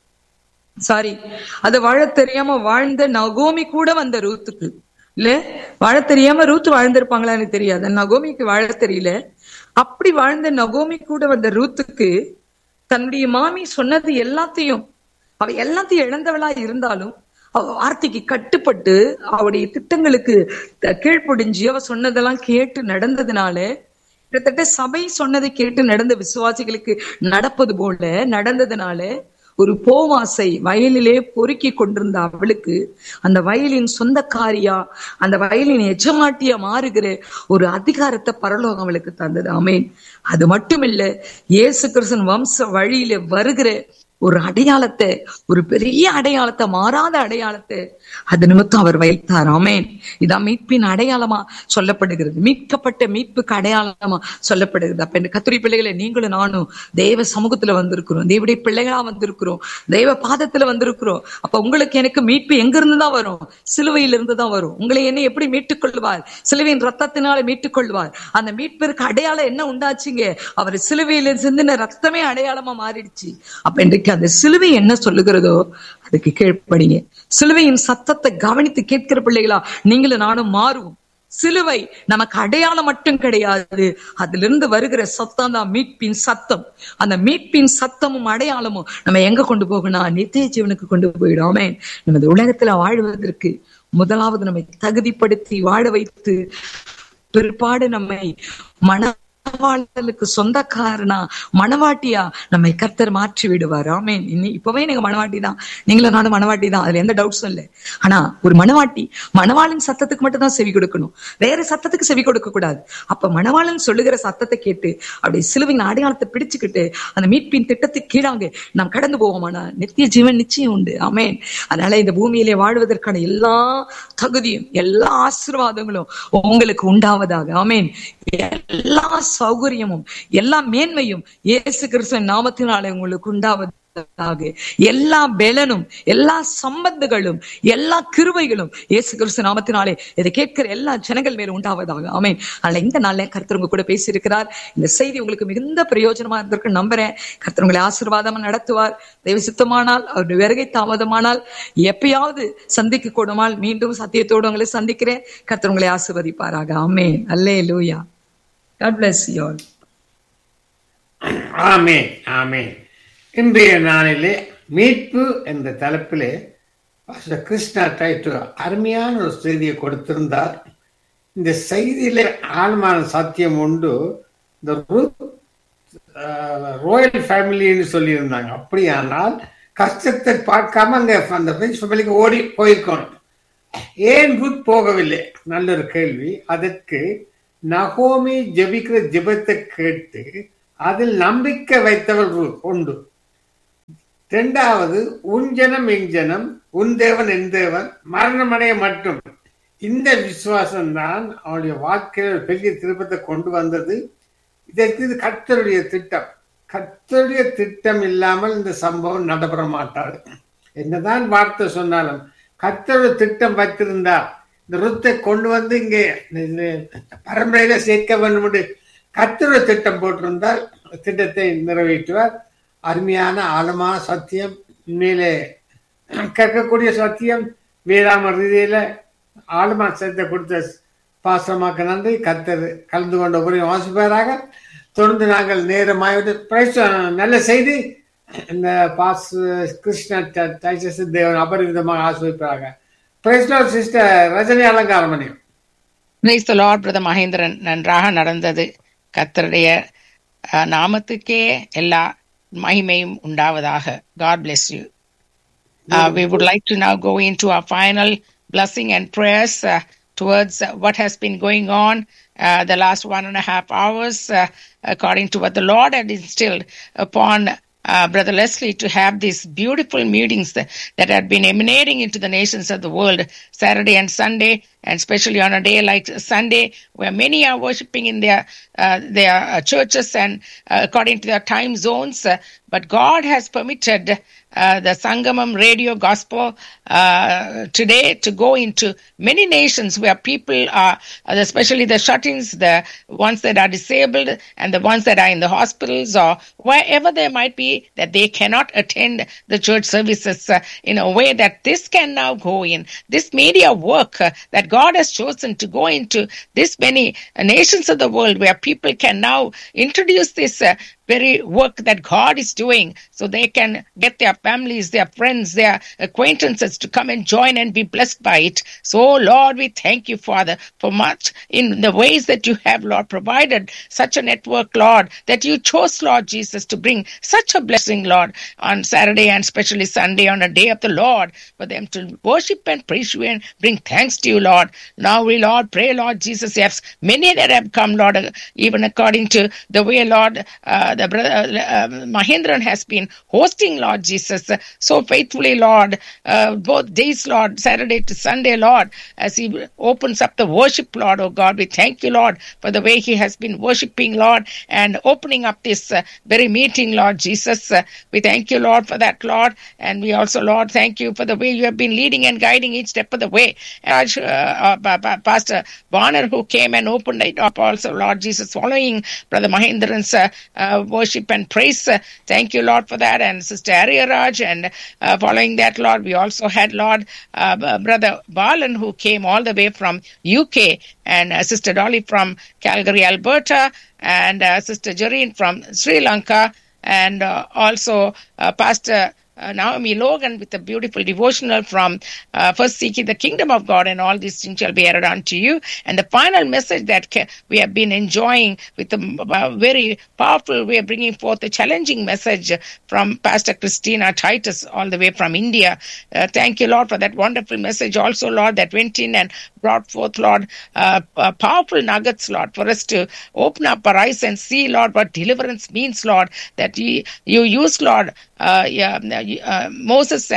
சாரி அத வாழ தெரியாம வாழ்ந்த நகோமி கூட வந்த ரூத்துக்கு இல்ல, வாழ தெரியாம ரூத்து வாழ்ந்திருப்பாங்களான்னு தெரியாது, நகோமிக்கு வாழ தெரியல. அப்படி வாழ்ந்த நகோமி கூட வந்த ரூத்துக்கு தன்னுடைய மாமி சொன்னது எல்லாத்தையும், அவ எல்லாத்தையும் இழந்தவளா இருந்தாலும் அவ வார்த்தைக்கு கட்டுப்பட்டு அவளுடைய திட்டங்களுக்கு கீழ்ப்படிஞ்சு அவ சொன்னதெல்லாம் கேட்டு நடந்ததுனால, கிட்டத்தட்ட சபை சொன்னதை கேட்டு நடந்த விசுவாசிகளுக்கு நடப்பது போல நடந்ததுனால, ஒரு போவாசை வயலிலே பொறுக்கி கொண்டிருந்த அவளுக்கு அந்த வயலின் சொந்தக்காரியா, அந்த வயலின் எஜமாட்டியா மாறுகிற ஒரு அதிகாரத்தை பரலோகம் அவளுக்கு தந்தது. ஆமேன். அது மட்டுமில்ல, இயேசு கிறிஸ்துவின் வம்ச வழியில வருகிற ஒரு அடையாளத்தை, ஒரு பெரிய அடையாளத்தை, மாறாத அடையாளத்தை அது நிமித்தம் அவர் வைத்தார். ஆமேன். இதான் மீட்பின் அடையாளமா சொல்லப்படுகிறது, மீட்கப்பட்ட மீட்புக்கு அடையாளமா சொல்லப்படுகிறது. அப்ப இந்த கர்த்தருடைய பிள்ளைகளை, நீங்களும் நானும் தேவ சமூகத்துல வந்திருக்கிறோம், தேவனுடைய பிள்ளைகளா வந்திருக்கிறோம், தெய்வ பாதத்துல வந்திருக்கிறோம். அப்ப உங்களுக்கு எனக்கு மீட்பு எங்க இருந்துதான் வரும்? சிலுவையில இருந்துதான் வரும். உங்களை என்ன எப்படி மீட்டுக் கொள்வார்? சிலுவையின் ரத்தத்தினால மீட்டுக் கொள்வார். அந்த மீட்பிற்கு அடையாளம் என்ன உண்டாச்சுங்க? அவர் சிலுவையில சிந்தின ரத்தமே அடையாளமா மாறிடுச்சு. அப்ப இன்றைக்கு அந்த சிலுவை என்ன சொல்லுகிறதோ அதுக்கு கீழ்ப்படிங்க. சிலுவையின் சத்தத்தை கவனித்து கேட்கிற பிள்ளைகளா நீங்களும் நானும் மாறுவோம். சிலுவை நமக்கு அடையாளம் மட்டும் கிடையாது, அதுல இருந்து வருகிற சத்தம் தான் மீட்பின் சத்தம். அந்த மீட்பின் சத்தமும் அடையாளமும் நம்ம எங்க கொண்டு போகணும்? நித்திய ஜீவனுக்கு கொண்டு போயிடும். ஆமென். நம்ம இந்த உலகத்துல வாழ்வதற்கு முதலாவது நம்மை தகுதிப்படுத்தி வாழ வைத்து, பிற்பாடு நம்மை மன மணவாளனுக்கு சொந்தக்காரனா, மணவாட்டியா நம்மை கர்த்தர் மாற்றி விடுவார். ஆமேன். இன்னி இப்பவே நீங்க மணவாட்டி தான், நீங்களும் நானும் மணவாட்டி தான், அதுல எந்த டவுட்ஸும் இல்லை. ஆனா ஒரு மணவாட்டி மணவாளன் சத்தத்துக்கு மட்டும் தான் செவி கொடுக்கணும், வேற சத்தத்துக்கு செவி கொடுக்க கூடாது. அப்ப மணவாளன் சொல்லுகிற சத்தத்தை கேட்டு அப்படி சிலுவையின் அடையாளத்தை பிடிச்சுக்கிட்டு அந்த மீட்பின் திட்டத்துக்கு கீழாங்க நாம் கடந்து போவோமானா நித்திய ஜீவன் நிச்சயம் உண்டு. ஆமேன். அதனால இந்த பூமியிலே வாழ்வதற்கான எல்லா தகுதியும் எல்லா ஆசீர்வாதங்களும் உங்களுக்கு உண்டாவதாக. ஆமேன். எல்லா சௌகரியமும் எல்லா மேன்மையும் இயேசு கிறிஸ்துவின் நாமத்தினாலே உங்களுக்கு உண்டாவது. எல்லா பெலனும் எல்லா சம்பத்துகளும் எல்லா கிருபைகளும் இயேசு கிறிஸ்து நாமத்தினாலே இதை கேட்கிற எல்லா ஜனங்கள் மேலும் உண்டாவதாக. ஆமென். அதனால இந்த நாள்ல கர்த்தர் உங்க கூட பேசியிருக்கிறார். இந்த செய்தி உங்களுக்கு மிகுந்த பிரயோஜனமா இருந்திருக்கு நம்புறேன். கர்த்தர் உங்களை ஆசீர்வாதமா நடத்துவார். தெய்வ சித்தமானால், அவருடைய வருகை தாமதமானால், எப்பயாவது சந்திக்க கூடுமால் மீண்டும் சத்தியத்தோடு உங்களை சந்திக்கிறேன். கர்த்தர் உங்களை ஆசீர்வதிப்பாராக. ஆமென். அல்லேலூயா. God bless you all. ஆமென், ஆமென். இன்றைய நாளிலே மீட்பு என்ற தலைப்பிலே பாஸ்டர் கிருஷ்ணா டைட்டு அருமையான ஒரு செய்தியை கொடுத்திருந்தார். இந்த செய்தியிலே ஆழமான சத்தியம் உண்டு. இந்த ராயல் ஃபேமிலின்னு சொல்லியிருந்தாங்க. அப்படியானால் கஷ்டத்தை பார்க்காம அங்க அந்த ஃபேமிலிக்கு ஓடி போயிருக்கணும். ஏன் ரூத் போகவில்லை? நல்ல ஒரு கேள்வி. அதற்கு நகோமி ஜெபிக்கிற ஜெபத்தை கேட்டு அதில் நம்பிக்கை வைத்தவள் ரூத் உண்டு. இரண்டாவது, உன் ஜனம் என் ஜனம், உன் தேவன் என் தேவன், மரணமடைய மட்டும். இந்த விசுவாசம் தான் அவளுடைய வாழ்க்கையில் பெரிய திருப்பத்தை கொண்டு வந்தது. இதற்கு இது கர்த்தருடைய திட்டம். கர்த்தருடைய திட்டம் இல்லாமல் இந்த சம்பவம் நடைபெற மாட்டாது. என்னதான் வார்த்தை சொன்னாலும் கர்த்தருடைய திட்டம் வைத்திருந்தா இந்த ருத்தை கொண்டு வந்து இங்கே பரம்பரையில சேர்க்க வேண்டும் என்று கர்த்தருடைய திட்டம் போட்டிருந்தால் திட்டத்தை நிறைவேற்றுவார். அருமையான ஆழமான சத்தியம், உண்மையிலே கேட்கக்கூடிய சத்தியம், வேதாம ரீதியில ஆழமான சத்தியத்தை கொடுத்த பாசமாக்க நன்றி. கர்த்தர் கலந்து கொண்ட ஒவ்வொரு வாசிப்பாராக. தொடர்ந்து நாங்கள் நேரமாவது நல்ல செய்தி. இந்த பாஸ் கிருஷ்ண தேவன் அபரிவிதமாக ஆசிர்வதிப்பாராக. Price Lord sister Rajini Alangaramani. Praise the Lord brother Mahendran. நன்றாக நடந்தது. கர்த்தருடைய நாமத்துக்கே எல்லா மகிமையும் உண்டாவதாக. God bless you. Uh, we would like to now go into our final blessing and prayers uh, towards uh, what has been going on uh, the last one and a half hours, uh, according to what the Lord had instilled upon Uh, Brother Leslie to have these beautiful meetings that, that had been emanating into the nations of the world, Saturday and Sunday, and especially on a day like Sunday, where many are worshiping in their uh, their uh, churches and uh, according to their time zones. Uh, but God has permitted uh, the Sangamam Radio Gospel uh, today to go into many nations where people are, especially the shut-ins, the ones that are disabled and the ones that are in the hospitals or wherever they might be, that they cannot attend the church services uh, in a way that this can now go in. This media work uh, that God has chosen to go into this many uh, nations of the world where people can now introduce this uh, very work that God is doing, so they can get their families, their friends, their acquaintances to come and join and be blessed by it. So, Lord, we thank you, Father, for much in the ways that you have, Lord, provided such a network, Lord, that you chose, Lord Jesus, to bring such a blessing, Lord, on Saturday and especially Sunday, on a day of the Lord, for them to worship and praise you and bring thanks to you, Lord. Now we, Lord, pray, Lord Jesus, yes, many that have come, Lord, even according to the way, Lord, uh, the brother uh, Mahindran has been hosting, Lord Jesus, uh, so faithfully, Lord, uh, both days, Lord, Saturday to Sunday, Lord, as he opens up the worship, Lord, oh God, we thank you, Lord, for the way he has been worshiping, Lord, and opening up this uh, very meeting, Lord Jesus. Uh, we thank you, Lord, for that, Lord, and we also, Lord, thank you for the way you have been leading and guiding each step of the way. And uh, uh, Pastor Bonner, who came and opened it up also, Lord Jesus, following Brother Mahindran's uh, uh, worship and praise. Uh, thank you, Lord, for that. And Sister Arya Raj, and uh, following that, Lord, we also had, Lord, uh, Brother Balan, who came all the way from U K, and uh, Sister Dolly from Calgary, Alberta, and uh, Sister Jareen from Sri Lanka, and uh, also uh, Pastor Uh, Naomi Logan with a beautiful devotional from uh, First Seeking the Kingdom of God, and all these things shall be added unto you. And the final message that ca- we have been enjoying with a uh, very powerful, we are bringing forth a challenging message from Pastor Christina Titus all the way from India. Uh, thank you, Lord, for that wonderful message also, Lord, that went in and brought forth, Lord, uh, uh, powerful nuggets, Lord, for us to open up our eyes and see, Lord, what deliverance means, Lord, that you, you use, Lord, uh, yeah, uh, Moses and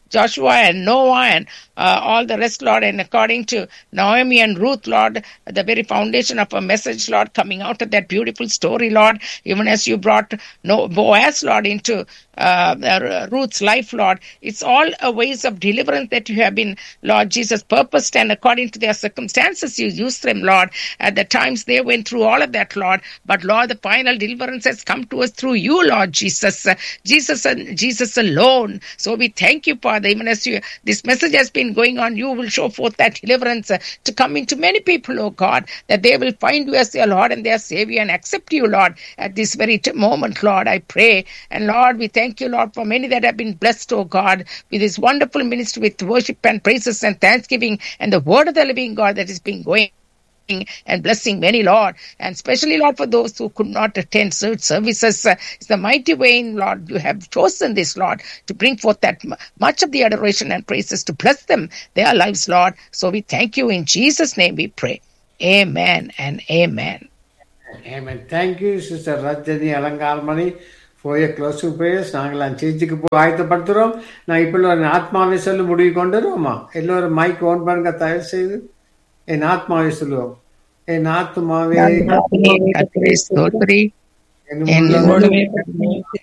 Joshua and Noah and uh, all the rest, Lord, and according to Naomi and Ruth, Lord, the very foundation of a message, Lord, coming out of that beautiful story, Lord, even as you brought no Boaz, Lord, into uh, uh, Ruth's life, Lord. It's all a ways of deliverance that you have been, Lord Jesus, purposed, and according to their circumstances, you used them, Lord. At the times they went through all of that, Lord. But Lord, the final deliverance has come to us through you, Lord Jesus. Uh, Jesus and Jesus alone. So we thank you, Father. Even as you, this message has been going on, you will show forth that deliverance uh, to come into many people, oh God, that they will find you as their Lord and their Savior and accept you, Lord, at this very t- moment, Lord. I pray. And Lord, we thank you, Lord, for many that have been blessed, oh God, with this wonderful ministry with worship and praises and thanksgiving and the word of the living God that has been going and blessing many, Lord, and especially, Lord, for those who could not attend such services. Uh, it's the mighty way in, Lord, you have chosen this, Lord, to bring forth that m- much of the adoration and praises to bless them, their lives, Lord. So we thank you. In Jesus' name we pray. Amen and amen. Amen. Thank you, Sister Rajani Alangarmani, for your closing prayers. நாங்களாம் சேர்ச்சுக்கு போய் ஆயத்தப்படுத்துறோம். நான் இப்போ ஒரு ஆத்மாவை சொல்லி முடிவு கொண்டு வருவோமா? எல்லோரும் மைக் ஓன் பண்ணுங்க தயவு செய்து. என் ஆத்மாவை சொல்லுவோம். என் ஆத்மாவே கர்த்தரை ஸ்தோத்திரி. என் என் உள்ளமே உள்ளமே